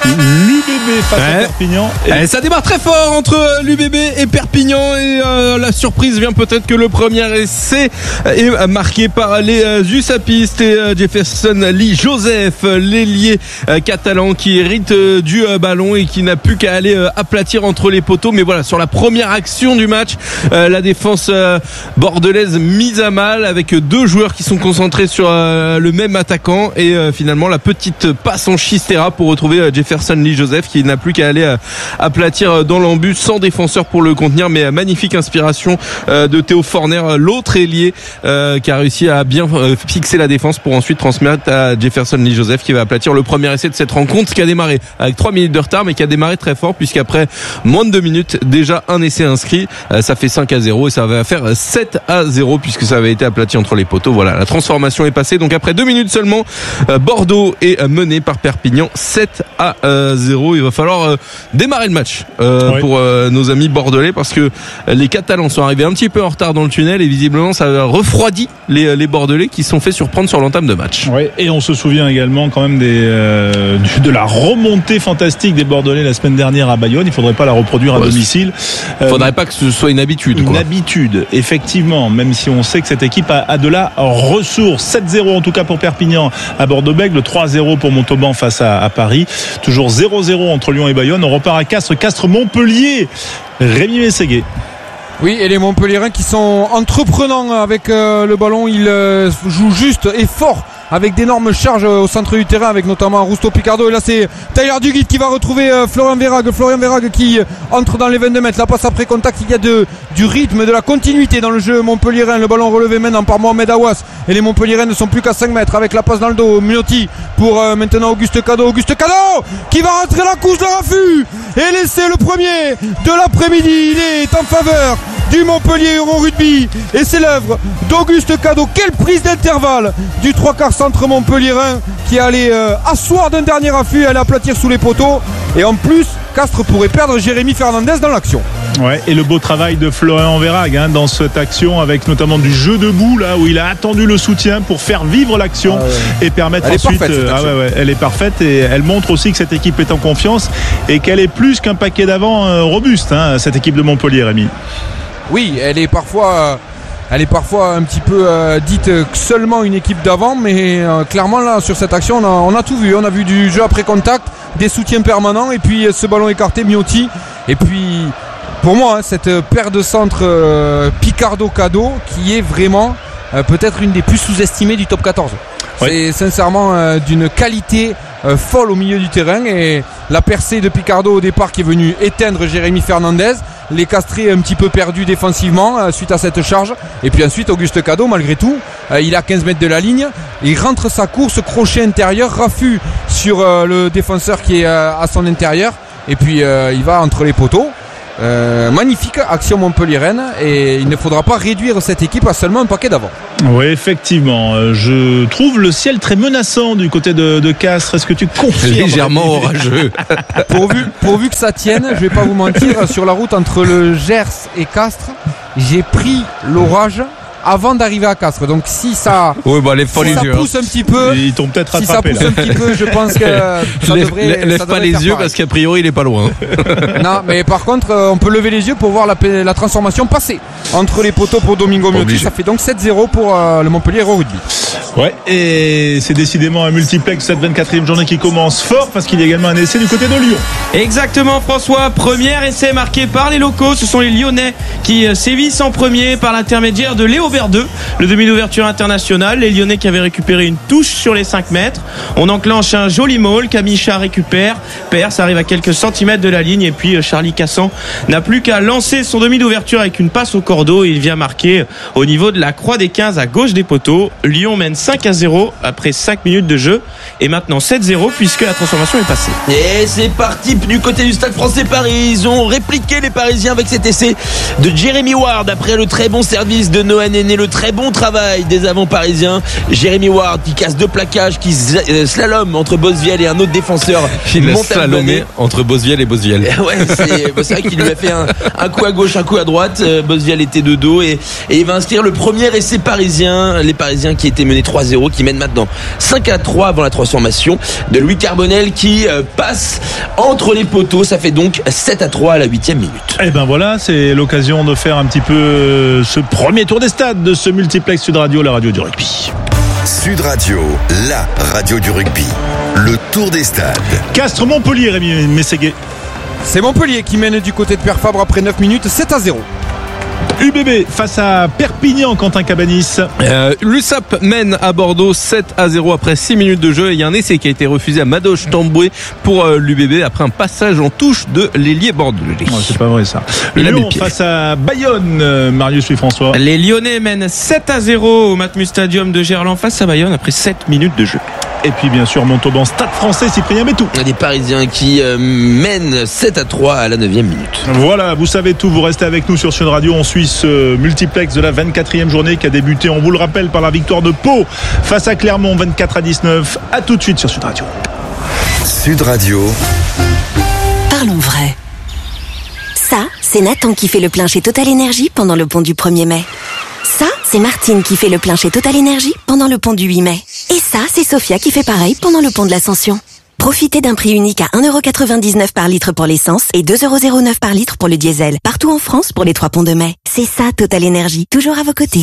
L'UBB face à Perpignan. Et ça démarre très fort entre l'UBB et Perpignan et la surprise vient peut-être que le premier essai est marqué par les Usapistes et Jefferson Lee Joseph, l'ailier catalan qui hérite du ballon et qui n'a plus qu'à aller aplatir entre les poteaux. Mais voilà, sur la première action du match, la défense bordelaise mise à mal avec 2 joueurs qui sont concentrés sur le même attaquant et finalement la petite passe en chistera pour retrouver Jefferson Lee Joseph qui n'a plus qu'à aller aplatir dans l'embut sans défenseur pour le contenir. Mais magnifique inspiration de Théo Forner, l'autre ailier qui a réussi à bien fixer la défense pour ensuite transmettre à Jefferson Lee Joseph qui va aplatir le premier essai de cette rencontre qui a démarré avec 3 minutes de retard mais qui a démarré très fort puisqu'après moins de 2 minutes déjà un essai inscrit, ça fait 5-0 et ça va faire 7-0 puisque ça avait été aplati entre les poteaux. Voilà, la transformation est passée. Donc après 2 minutes seulement, Bordeaux est mené par Perpignan 7-0. Il va falloir démarrer le match pour nos amis bordelais parce que les Catalans sont arrivés un petit peu en retard dans le tunnel et visiblement ça a refroidi les Bordelais qui se sont fait surprendre sur l'entame de match. Oui, et on se souvient également quand même de la remontée fantastique des Bordelais la semaine dernière à Bayonne. Il faudrait pas la reproduire à domicile. Il faudrait pas que ce soit une habitude. Une habitude, effectivement, même si on sait que cette équipe a de la ressource. 7-0 en tout cas pour Perpignan à Bordeaux-Bègles, 3-0 pour Montauban face à Paris. Toujours 0-0 entre Lyon et Bayonne. On repart à Castres-Montpellier. Rémi Messaguet. Oui, et les Montpelliérains qui sont entreprenants avec le ballon, ils jouent juste et fort avec d'énormes charges au centre du terrain avec notamment Rusto Picardo. Et là c'est Tyler Duguid qui va retrouver Florian Verhaeghe qui entre dans les 22 mètres. La passe après contact, il y a du rythme, de la continuité dans le jeu montpelliérain. Le ballon relevé maintenant par Mohamed Aouas et les Montpelliérains ne sont plus qu'à 5 mètres avec la passe dans le dos. Miotti pour maintenant Auguste Cadeau qui va rentrer la couche de raffut et laisser le premier de l'après-midi. Il est en faveur du Montpellier Euro Rugby. Et c'est l'œuvre d'Auguste Cadeau. Quelle prise d'intervalle du 3/4 centre montpelliérain qui allait asseoir d'un dernier affût, aller aplatir sous les poteaux. Et en plus, Castres pourrait perdre Jérémy Fernandez dans l'action. Ouais, et le beau travail de Florian Verhaeghe dans cette action, avec notamment du jeu debout là où il a attendu le soutien pour faire vivre l'action et permettre elle ensuite. Est parfaite, elle est parfaite et elle montre aussi que cette équipe est en confiance et qu'elle est plus qu'un paquet d'avant robuste, cette équipe de Montpellier, Rémi. Oui, elle est parfois un petit peu dite seulement une équipe d'avant, mais clairement là sur cette action on a tout vu. On a vu du jeu après contact, des soutiens permanents et puis ce ballon écarté Miotti. Et puis pour moi cette paire de centres Picardo-Cadeau qui est vraiment peut-être une des plus sous-estimées du top 14. Oui. C'est sincèrement d'une qualité folle au milieu du terrain, et la percée de Picardo au départ qui est venue éteindre Jérémy Fernandez, les Castrés un petit peu perdus défensivement suite à cette charge, et puis ensuite Auguste Cadeau malgré tout il est à 15 mètres de la ligne, il rentre sa course, crochet intérieur, raffut sur le défenseur qui est à son intérieur, et puis il va entre les poteaux. Magnifique action montpelliéraine, et il ne faudra pas réduire cette équipe à seulement un paquet d'avant. Oui, effectivement, je trouve le ciel très menaçant du côté de Castres. Est-ce que tu confirmes? Légèrement orageux. pourvu que ça tienne, je vais pas vous mentir, sur la route entre le Gers et Castres, j'ai pris l'orage avant d'arriver à Castres. Donc si ça, pousse un petit peu, ils t'ont peut-être rattrapé. Si ça pousse un petit peu, je pense que ça devrait. Lève pas les yeux parce qu'a priori il est pas loin. Non, mais par contre, on peut lever les yeux pour voir la transformation passer entre les poteaux pour Domingo Miotti. Ça fait donc 7-0 pour le Montpellier Euro Rugby. Ouais, et c'est décidément un multiplex cette 24e journée qui commence fort, parce qu'il y a également un essai du côté de Lyon. Exactement, François. Premier essai marqué par les locaux. Ce sont les Lyonnais qui sévissent en premier par l'intermédiaire de Léo Berdeux, le demi d'ouverture international. Les Lyonnais qui avaient récupéré une touche sur les 5 mètres. On enclenche un joli maul. Kamicha récupère. Perce arrive à quelques centimètres de la ligne. Et puis Charlie Cassan n'a plus qu'à lancer son demi d'ouverture avec une passe au cordeau. Il vient marquer au niveau de la croix des 15 à gauche des poteaux. Lyon mène 5-0 après 5 minutes de jeu. Et maintenant 7-0 puisque la transformation est passée. Et c'est parti du côté du Stade Français Paris. Ils ont répliqué les Parisiens avec cet essai de Jeremy Ward après le très bon service de Noah Néné, le très bon travail des avants parisiens. Jeremy Ward qui casse 2 plaquages, qui slalom entre Bosviel et un autre défenseur. Il a slalomé entre Bosviel et Bosviel. Ouais, c'est vrai qu'il lui a fait un coup à gauche, un coup à droite. Bosviel était de dos et il va inscrire le premier essai parisien. Les Parisiens qui étaient menés 3-0, qui mènent maintenant 5-3 avant la transformation de Louis Carbonel qui passe entre les poteaux. Ça fait donc 7-3 à la 8e minute. Et ben voilà, c'est l'occasion de faire un petit peu ce premier tour des stades de ce multiplex Sud Radio, la radio du rugby. Sud Radio, la radio du rugby. Le tour des stades. Castres-Montpellier, Rémi Mességuet. C'est Montpellier qui mène du côté de Pierre Fabre après 9 minutes, 7-0. UBB face à Perpignan, Quentin Cabanis. L'USAP mène à Bordeaux 7-0 après 6 minutes de jeu, et il y a un essai qui a été refusé à Madoche Tamboué pour l'UBB après un passage en touche de l'ailier bordelais. Ouais, c'est pas vrai ça. Lyon face à Bayonne, Marius Louis-François. Les Lyonnais mènent 7-0 au Matmut Stadium de Gerland face à Bayonne après 7 minutes de jeu. Et puis bien sûr Montauban, Stade Français, Cyprien Bétou. Des Parisiens qui mènent 7-3 à la 9e minute. Voilà, vous savez tout, vous restez avec nous sur Sud Radio. On suit ce multiplex de la 24e journée qui a débuté, on vous le rappelle, par la victoire de Pau face à Clermont 24-19. À tout de suite sur Sud Radio. Sud Radio. Parlons vrai. Ça, c'est Nathan qui fait le plein chez Total Énergie pendant le pont du 1er mai. Ça, c'est Martine qui fait le plein chez Total Énergie pendant le pont du 8 mai. Et ça, c'est Sophia qui fait pareil pendant le pont de l'Ascension. Profitez d'un prix unique à 1,99€ par litre pour l'essence et 2,09€ par litre pour le diesel. Partout en France pour les 3 ponts de mai. C'est ça, Total Énergie. Toujours à vos côtés.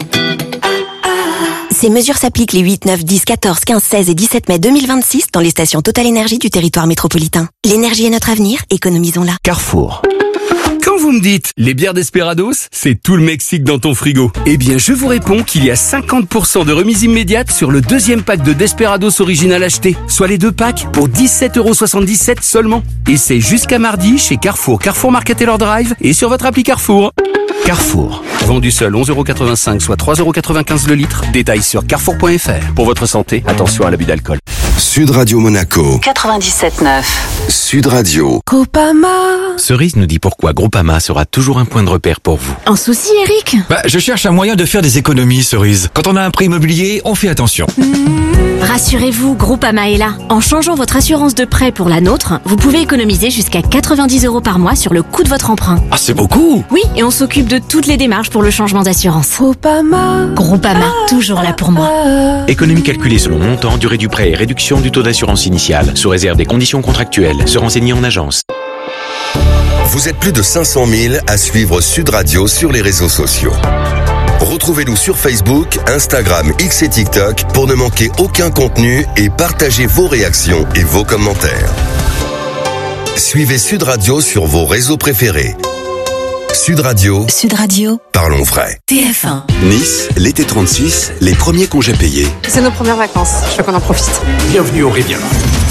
Ces mesures s'appliquent les 8, 9, 10, 14, 15, 16 et 17 mai 2026 dans les stations Total Énergie du territoire métropolitain. L'énergie est notre avenir, économisons-la. Carrefour. Quand vous me dites les bières Desperados, c'est tout le Mexique dans ton frigo. Eh bien, je vous réponds qu'il y a 50% de remise immédiate sur le 2e pack de Desperados original acheté, soit les 2 packs pour 17,77€ seulement. Et c'est jusqu'à mardi chez Carrefour, Carrefour Market Taylor Drive et sur votre appli Carrefour. Carrefour. Vendu seul 11,85€, soit 3,95€ le litre. Détails sur carrefour.fr. Pour votre santé, attention à l'abus d'alcool. Sud Radio Monaco. 97.9. Sud Radio. Groupama. Cerise nous dit pourquoi Groupama sera toujours un point de repère pour vous. Un souci, Eric? Je cherche un moyen de faire des économies, Cerise. Quand on a un prêt immobilier, on fait attention. Rassurez-vous, Groupama est là. En changeant votre assurance de prêt pour la nôtre, vous pouvez économiser jusqu'à 90 € par mois sur le coût de votre emprunt. Ah, c'est beaucoup! Oui, et on s'occupe de toutes les démarches pour le changement d'assurance. Groupama, toujours là pour moi. Économie calculée selon montant, durée du prêt et réduction du taux d'assurance initiale, sous réserve des conditions contractuelles. Se renseigner en agence. Vous êtes plus de 500 000 à suivre Sud Radio sur les réseaux sociaux. Retrouvez-nous sur Facebook, Instagram, X et TikTok pour ne manquer aucun contenu et partagez vos réactions et vos commentaires. Suivez Sud Radio sur vos réseaux préférés. Sud Radio. Sud Radio. Parlons vrai. TF1. Nice, l'été 36, les premiers congés payés. C'est nos premières vacances, je veux qu'on en profite. Bienvenue au Riviera.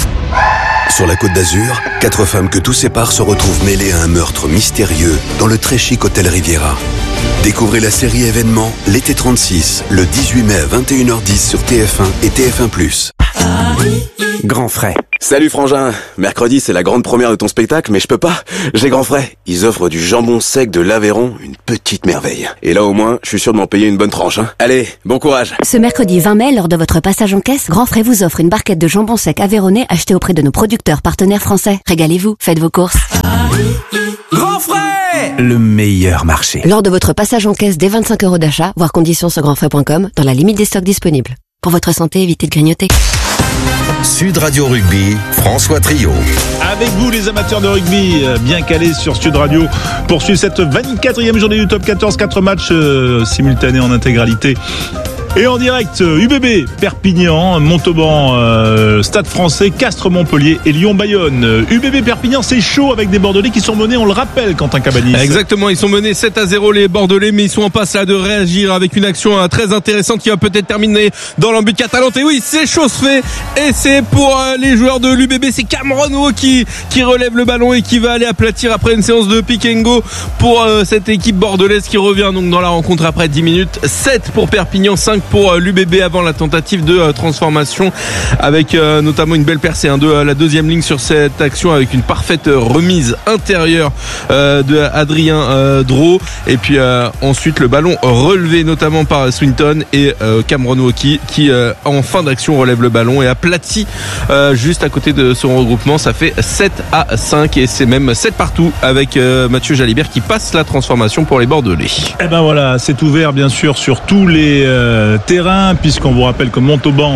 Sur la Côte d'Azur, 4 femmes que tout sépare se retrouvent mêlées à un meurtre mystérieux dans le très chic hôtel Riviera. Découvrez la série événement L'été 36, le 18 mai à 21h10 sur TF1 et TF1+. Grand frais. Salut Frangin, mercredi c'est la grande première de ton spectacle, mais je peux pas, j'ai grand frais. Ils offrent du jambon sec de l'Aveyron, une petite merveille. Et là au moins, je suis sûr de m'en payer une bonne tranche. Allez, bon courage. Ce mercredi 20 mai, lors de votre passage en caisse, Grand Frais vous offre une barquette de jambon sec aveyronnais achetée auprès de nos producteurs partenaires français. Régalez-vous, faites vos courses. Grand frais! Le meilleur marché. Lors de votre passage en caisse dès 25 € d'achat, voir conditions sur grandfrais.com, dans la limite des stocks disponibles. Pour votre santé, évitez de grignoter. Sud Radio Rugby, François Trio. Avec vous les amateurs de rugby, bien calés sur Sud Radio, poursuit cette 24e journée du Top 14, 4 matchs simultanés en intégralité. Et en direct, UBB, Perpignan, Montauban, Stade Français, Castres, Montpellier et Lyon-Bayonne. UBB Perpignan, c'est chaud avec des Bordelais qui sont menés, on le rappelle, Quentin Cabanis. Exactement, ils sont menés 7-0 les Bordelais, mais ils sont en passe là de réagir avec une action très intéressante qui va peut-être terminer dans l'embut catalan. Et oui, c'est chose fait, et c'est pour les joueurs de l'UBB, c'est Cameron Wauquiez qui relève le ballon et qui va aller aplatir après une séance de pick and go pour cette équipe bordelaise qui revient donc dans la rencontre après 10 minutes. 7 pour Perpignan, 5 pour l'UBB avant la tentative de transformation avec notamment une belle percée de la deuxième ligne sur cette action avec une parfaite remise intérieure de Adrien Drault et puis ensuite le ballon relevé notamment par Swinton et Cameron Wauquiez qui en fin d'action relève le ballon et aplatit juste à côté de son regroupement. Ça fait 7-5 et c'est même 7 partout avec Mathieu Jalibert qui passe la transformation pour les Bordelais. Et ben voilà, c'est ouvert bien sûr sur tous les terrains puisqu'on vous rappelle que Montauban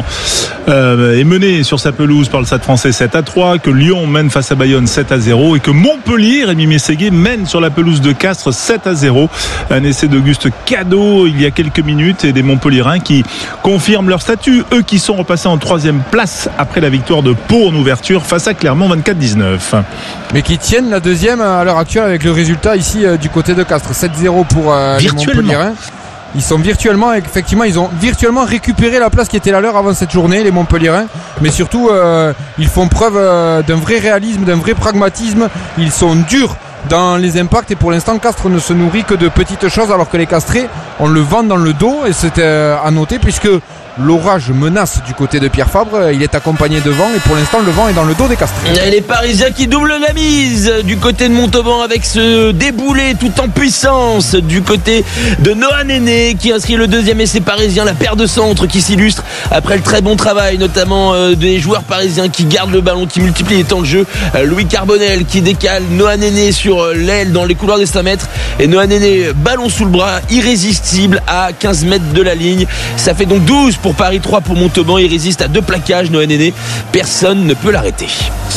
est mené sur sa pelouse par le Stade Français 7-3, que Lyon mène face à Bayonne 7-0 et que Montpellier, Rémi Mességuet, mène sur la pelouse de Castres 7-0. Un essai d'Auguste Cadeau il y a quelques minutes et des Montpelliérains qui confirment leur statut, eux qui sont repassés en 3e place après la victoire de Pau en ouverture face à Clermont 24-19. Mais qui tiennent la deuxième à l'heure actuelle avec le résultat ici du côté de Castres 7-0 pour les Montpelliérains. Ils sont virtuellement, effectivement, ils ont virtuellement récupéré la place qui était la leur avant cette journée, les Montpelliérains. Mais surtout, ils font preuve d'un vrai réalisme, d'un vrai pragmatisme. Ils sont durs dans les impacts et pour l'instant, Castres ne se nourrit que de petites choses alors que les Castrés, on le vend dans le dos et c'est à noter puisque l'orage menace du côté de Pierre Fabre, il est accompagné de vent et pour l'instant le vent est dans le dos des Castrés. Et les Parisiens qui doublent la mise du côté de Montauban avec ce déboulé tout en puissance du côté de Noah Néné qui inscrit le deuxième essai parisien, la paire de centres qui s'illustre après le très bon travail notamment des joueurs parisiens qui gardent le ballon, qui multiplient les temps de jeu. Louis Carbonel qui décale Noah Néné sur l'aile dans les couloirs des 5 mètres et Noah Néné ballon sous le bras, irrésistible à 15 mètres de la ligne. Ça fait donc 12 pour Paris, 3 pour Montauban. Il résiste à 2 plaquages, Noah Néné. Personne ne peut l'arrêter.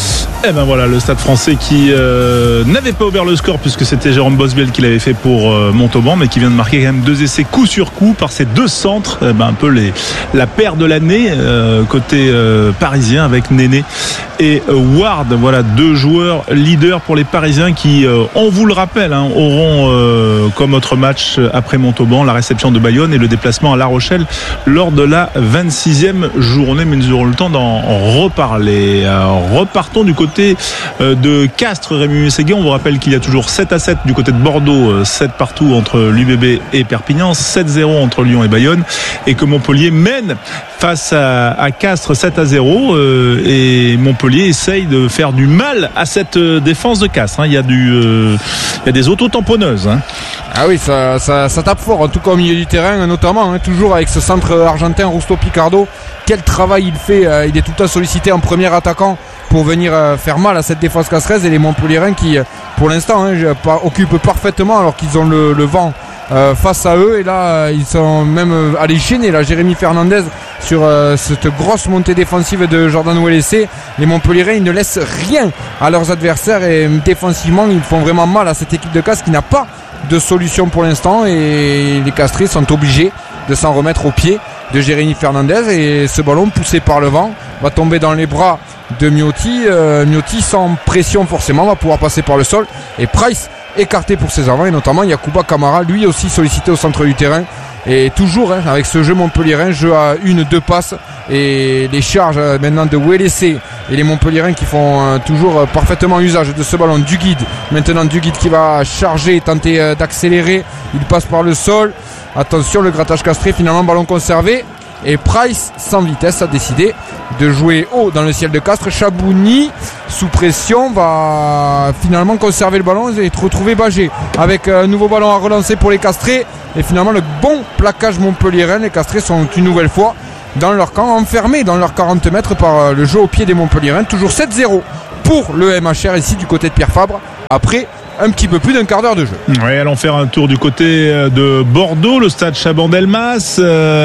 Et ben voilà, le Stade Français qui n'avait pas ouvert le score puisque c'était Jérôme Bosbiel qui l'avait fait pour Montauban, mais qui vient de marquer quand même 2 essais coup sur coup par ces 2 centres. Un peu la paire de l'année côté parisien avec Néné et Ward. Voilà, 2 joueurs leaders pour les Parisiens qui, on vous le rappelle, auront comme autre match après Montauban la réception de Bayonne et le déplacement à La Rochelle lors de la 26e journée. Mais nous aurons le temps d'en reparler. Repartons du côté de Castres, Rémi Mességuet. On vous rappelle qu'il y a toujours 7-7 du côté de Bordeaux, 7 partout entre l'UBB et Perpignan, 7-0 entre Lyon et Bayonne, et que Montpellier mène face à Castres 7-0, et Montpellier essaye de faire du mal à cette défense de Castres. Il y a des auto-tamponneuses. Ah oui, ça tape fort, en tout cas au milieu du terrain, notamment, toujours avec ce centre argentin Rusto Picardo. Quel travail il fait, il est tout le temps sollicité en premier attaquant pour venir faire mal à cette défense casteraise, et les Montpelliérains qui, pour l'instant, occupent parfaitement alors qu'ils ont le vent face à eux, et là ils sont même allés gêner Jérémy Fernandez sur cette grosse montée défensive de Jordan Ouellessé. Les Montpelliérains, ils ne laissent rien à leurs adversaires, et défensivement ils font vraiment mal à cette équipe de Castres qui n'a pas de solution pour l'instant, et les Castrés sont obligés de s'en remettre au pied de Jérémy Fernandez, et ce ballon poussé par le vent va tomber dans les bras de Miotti. Miotti sans pression forcément va pouvoir passer par le sol, et Price écarté pour ses avants, et notamment Yacouba Camara lui aussi sollicité au centre du terrain. Et toujours avec ce jeu montpelliérain, jeu à 1-2 passes, et les charges maintenant de Ouellessé et les Montpelliérains qui font toujours parfaitement usage de ce ballon. Duguid, maintenant Duguid qui va charger, tenter d'accélérer, il passe par le sol, attention le grattage castré, finalement ballon conservé, et Price sans vitesse a décidé de jouer haut dans le ciel de Castres. Chabouni sous pression va finalement conserver le ballon et retrouver Bagé avec un nouveau ballon à relancer pour les Castrés, et finalement le bon plaquage montpelliérain. Les Castrés sont une nouvelle fois dans leur camp, enfermés dans leurs 40 mètres par le jeu au pied des Montpelliérains. Toujours 7-0 pour le MHR ici du côté de Pierre Fabre après un petit peu plus d'un quart d'heure de jeu. Oui, allons faire un tour du côté de Bordeaux, le stade Chaban-Delmas,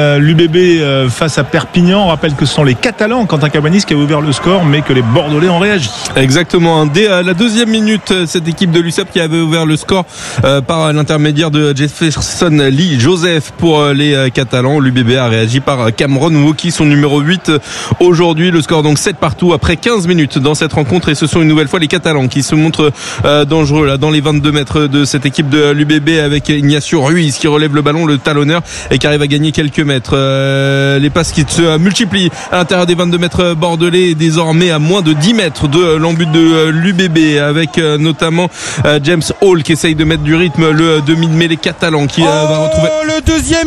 l'UBB face à Perpignan. On rappelle que ce sont les Catalans, Quentin Cabanis, qui a ouvert le score, mais que les Bordelais ont réagi. Exactement, dès la deuxième minute, cette équipe de l'USAP qui avait ouvert le score par l'intermédiaire de Jefferson Lee Joseph pour les Catalans. L'UBB a réagi par Cameron Woki, son numéro 8 aujourd'hui. Le score donc 7 partout après 15 minutes dans cette rencontre, et ce sont une nouvelle fois les Catalans qui se montrent dangereux là dans les 22 mètres de cette équipe de l'UBB, avec Ignacio Ruiz qui relève le ballon, le talonneur, et qui arrive à gagner quelques mètres. Les passes qui se multiplient à l'intérieur des 22 mètres bordelais, désormais à moins de 10 mètres de l'embut de l'UBB, avec notamment James Hall qui essaye de mettre du rythme, le demi de mêlée catalan qui va retrouver le deuxième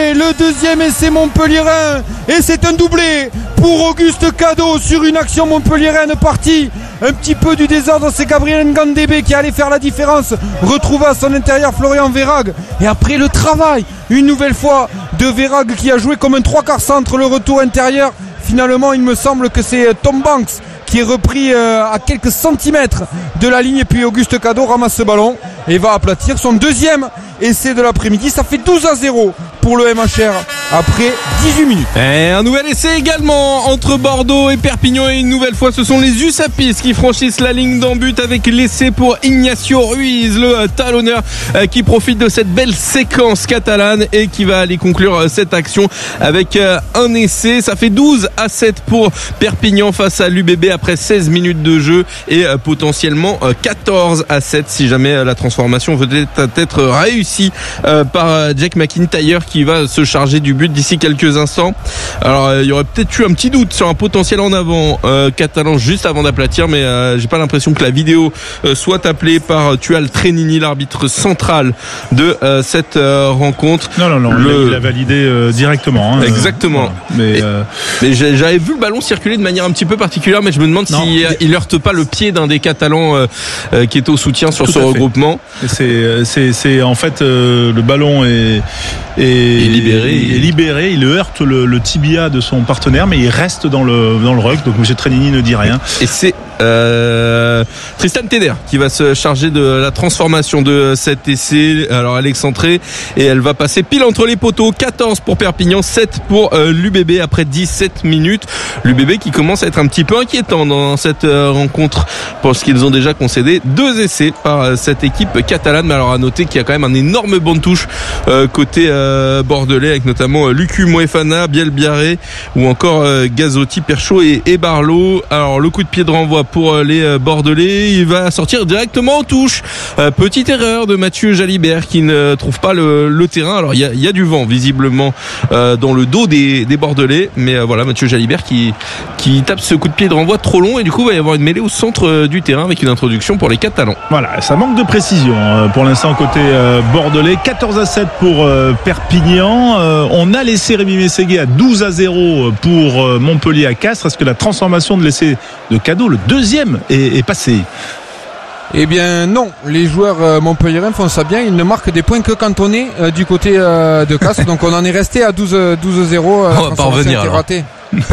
essai montpelliérain, et c'est un doublé pour Auguste Cadeau sur une action montpelliéraine partie un petit peu du désordre. C'est Gabriel Ngandébé qui allait faire la différence, retrouvé à son intérieur Florian Verhaeghe, et après le travail une nouvelle fois de Verhaeghe qui a joué comme un trois quarts centre, le retour intérieur, finalement il me semble que c'est Tom Banks qui est repris à quelques centimètres de la ligne, et puis Auguste Cadeau ramasse ce ballon et va aplatir son deuxième essai de l'après-midi. Ça fait 12-0 pour le MHR après 18 minutes. Et un nouvel essai également entre Bordeaux et Perpignan, et une nouvelle fois ce sont les USAPistes qui franchissent la ligne d'en but avec l'essai pour Ignacio Ruiz, le talonneur qui profite de cette belle séquence catalane et qui va aller conclure cette action avec un essai. Ça fait 12-7 pour Perpignan face à l'UBB après 16 minutes de jeu, et potentiellement 14-7 si jamais la transformation veut être réussie par Jack McIntyre, qui va se charger du but d'ici quelques instants. Alors il y aurait peut-être eu un petit doute sur un potentiel en avant catalan juste avant d'aplatir, mais j'ai pas l'impression que la vidéo soit appelée par Tual Trenini, l'arbitre central de cette rencontre. Non, il a validé directement. Exactement. Mais j'avais vu le ballon circuler de manière un petit peu particulière, mais je me demande s'il heurte pas le pied d'un des Catalans qui est au soutien sur ce regroupement. C'est en fait le ballon est libéré, il heurte le tibia de son partenaire, mais il reste dans le ruck, donc M. Trenini ne dit rien. Et c'est Tristan Teder qui va se charger de la transformation de cet essai. Alors elle est excentrée et elle va passer pile entre les poteaux. 14 pour Perpignan, 7 pour l'UBB après 17 minutes. L'UBB qui commence à être un petit peu inquiétant dans cette rencontre, parce qu'ils ont déjà concédé 2 essais par cette équipe catalane. Mais alors à noter qu'il y a quand même un énorme banc de touche côté bordelais, avec notamment également Lucu, Moefana, Biel Biarré ou encore Gazotti, Perchaud et Barlow. Alors le coup de pied de renvoi pour les Bordelais, il va sortir directement en touche. Petite erreur de Mathieu Jalibert qui ne trouve pas le terrain. Alors il y a du vent visiblement dans le dos des Bordelais, mais voilà, Mathieu Jalibert qui tape ce coup de pied de renvoi trop long, et du coup il va y avoir une mêlée au centre du terrain avec une introduction pour les Catalans. Voilà, ça manque de précision pour l'instant côté bordelais. 14-7 pour Perpignan. On a laissé Rémi Mességué à 12-0 pour Montpellier à Castres. Est-ce que la transformation de l'essai de Cadeau, le deuxième, est passée? Eh bien non, les joueurs montpelliérains font ça bien, ils ne marquent des points que quand on est du côté de Castres, donc on en est resté à 12-0. On va pas revenir alors. Raté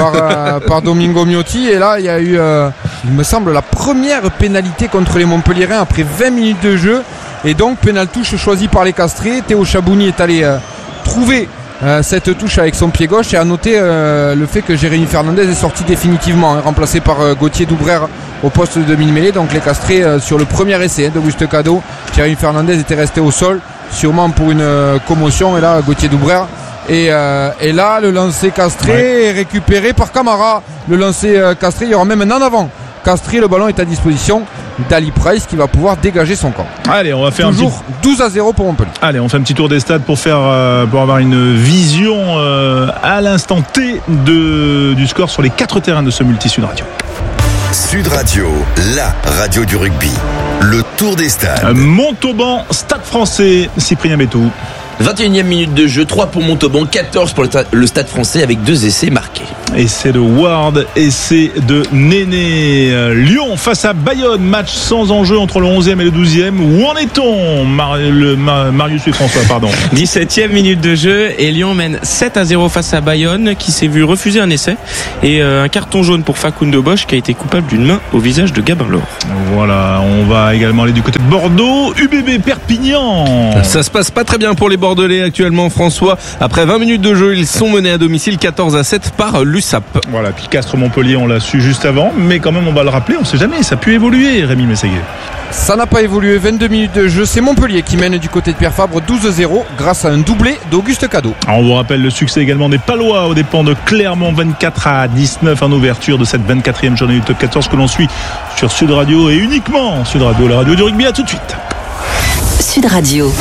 par Domingo Miotti, et là il y a eu il me semble la première pénalité contre les Montpelliérains après 20 minutes de jeu, et donc pénal touche choisi par les Castrés. Théo Chabouni est allé trouver cette touche avec son pied gauche, et à noter le fait que Jérémy Fernandez est sorti définitivement, remplacé par Gauthier Doubrère au poste de demi-mêlée. Donc les Castrés sur le premier essai d'Auguste Cadeau, Jérémy Fernandez était resté au sol sûrement pour une commotion, et là Gauthier Doubrère et là le lancer Castré est récupéré par Camara. Le lancer Castré, il y aura même un en avant Castré, le ballon est à disposition d'Ali Price qui va pouvoir dégager son camp. Allez, on va faire toujours 12-0 pour Montpellier. Allez, on fait un petit tour des stades pour avoir une vision à l'instant T du score sur les 4 terrains de ce multi-Sud Radio. Sud Radio, la radio du rugby. Le tour des stades. Montauban, Stade Français, Cyprien Bétou. 21e minute de jeu, 3 pour Montauban, 14 pour le Stade Français avec 2 essais marqués. Essai de Ward, essai de Néné. Lyon face à Bayonne, match sans enjeu entre le 11e et le 12e. Où en est-on, Marius et François, pardon. 17e minute de jeu et Lyon mène 7-0 face à Bayonne qui s'est vu refuser un essai et un carton jaune pour Facundo Bosch qui a été coupable d'une main au visage de Gabin Laure. Voilà, on va également aller du côté de Bordeaux. UBB Perpignan. Ça se passe pas très bien pour les Bordelais actuellement, François. Après 20 minutes de jeu, ils sont menés à domicile 14-7 par l'USAP. Voilà, puis Castres-Montpellier, on l'a su juste avant, mais quand même on va le rappeler, on sait jamais, ça a pu évoluer, Rémi Mességué. Ça n'a pas évolué, 22 minutes de jeu, c'est Montpellier qui mène du côté de Pierre Fabre 12-0 grâce à un doublé d'Auguste Cadeau. Alors on vous rappelle le succès également des Palois aux dépens de Clermont, 24-19 en ouverture de cette 24e journée du top 14 que l'on suit sur Sud Radio et uniquement Sud Radio, la radio du rugby. À tout de suite. Sud Radio.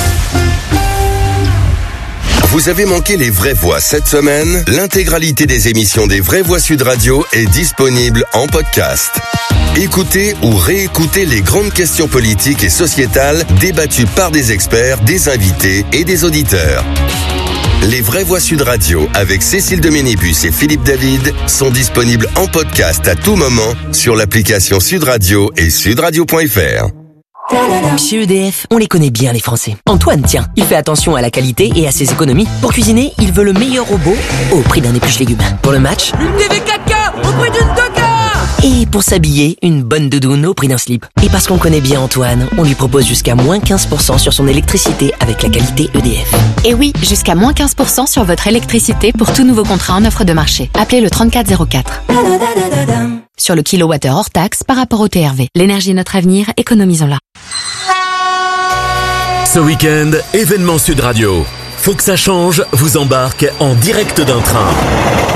Vous avez manqué les Vraies Voix cette semaine? L'intégralité des émissions des Vraies Voix Sud Radio est disponible en podcast. Écoutez ou réécoutez les grandes questions politiques et sociétales débattues par des experts, des invités et des auditeurs. Les Vraies Voix Sud Radio avec Cécile Doménibus et Philippe David sont disponibles en podcast à tout moment sur l'application Sud Radio et sudradio.fr. Chez EDF, on les connaît bien les Français. Antoine, tiens, il fait attention à la qualité et à ses économies. Pour cuisiner, il veut le meilleur robot au prix d'un épluche légumes. Pour le match, une TV 4K au prix d'une 2K. Et pour s'habiller, une bonne doudoune au prix d'un slip. Et parce qu'on connaît bien Antoine, on lui propose jusqu'à moins 15% sur son électricité avec la qualité EDF. Et oui, jusqu'à moins 15% sur votre électricité pour tout nouveau contrat en offre de marché. Appelez le 3404. Sur le kilowattheure hors taxe par rapport au TRV. L'énergie est notre avenir, économisons-la. Ce week-end, événement Sud Radio. Faut que ça change vous embarque en direct d'un train.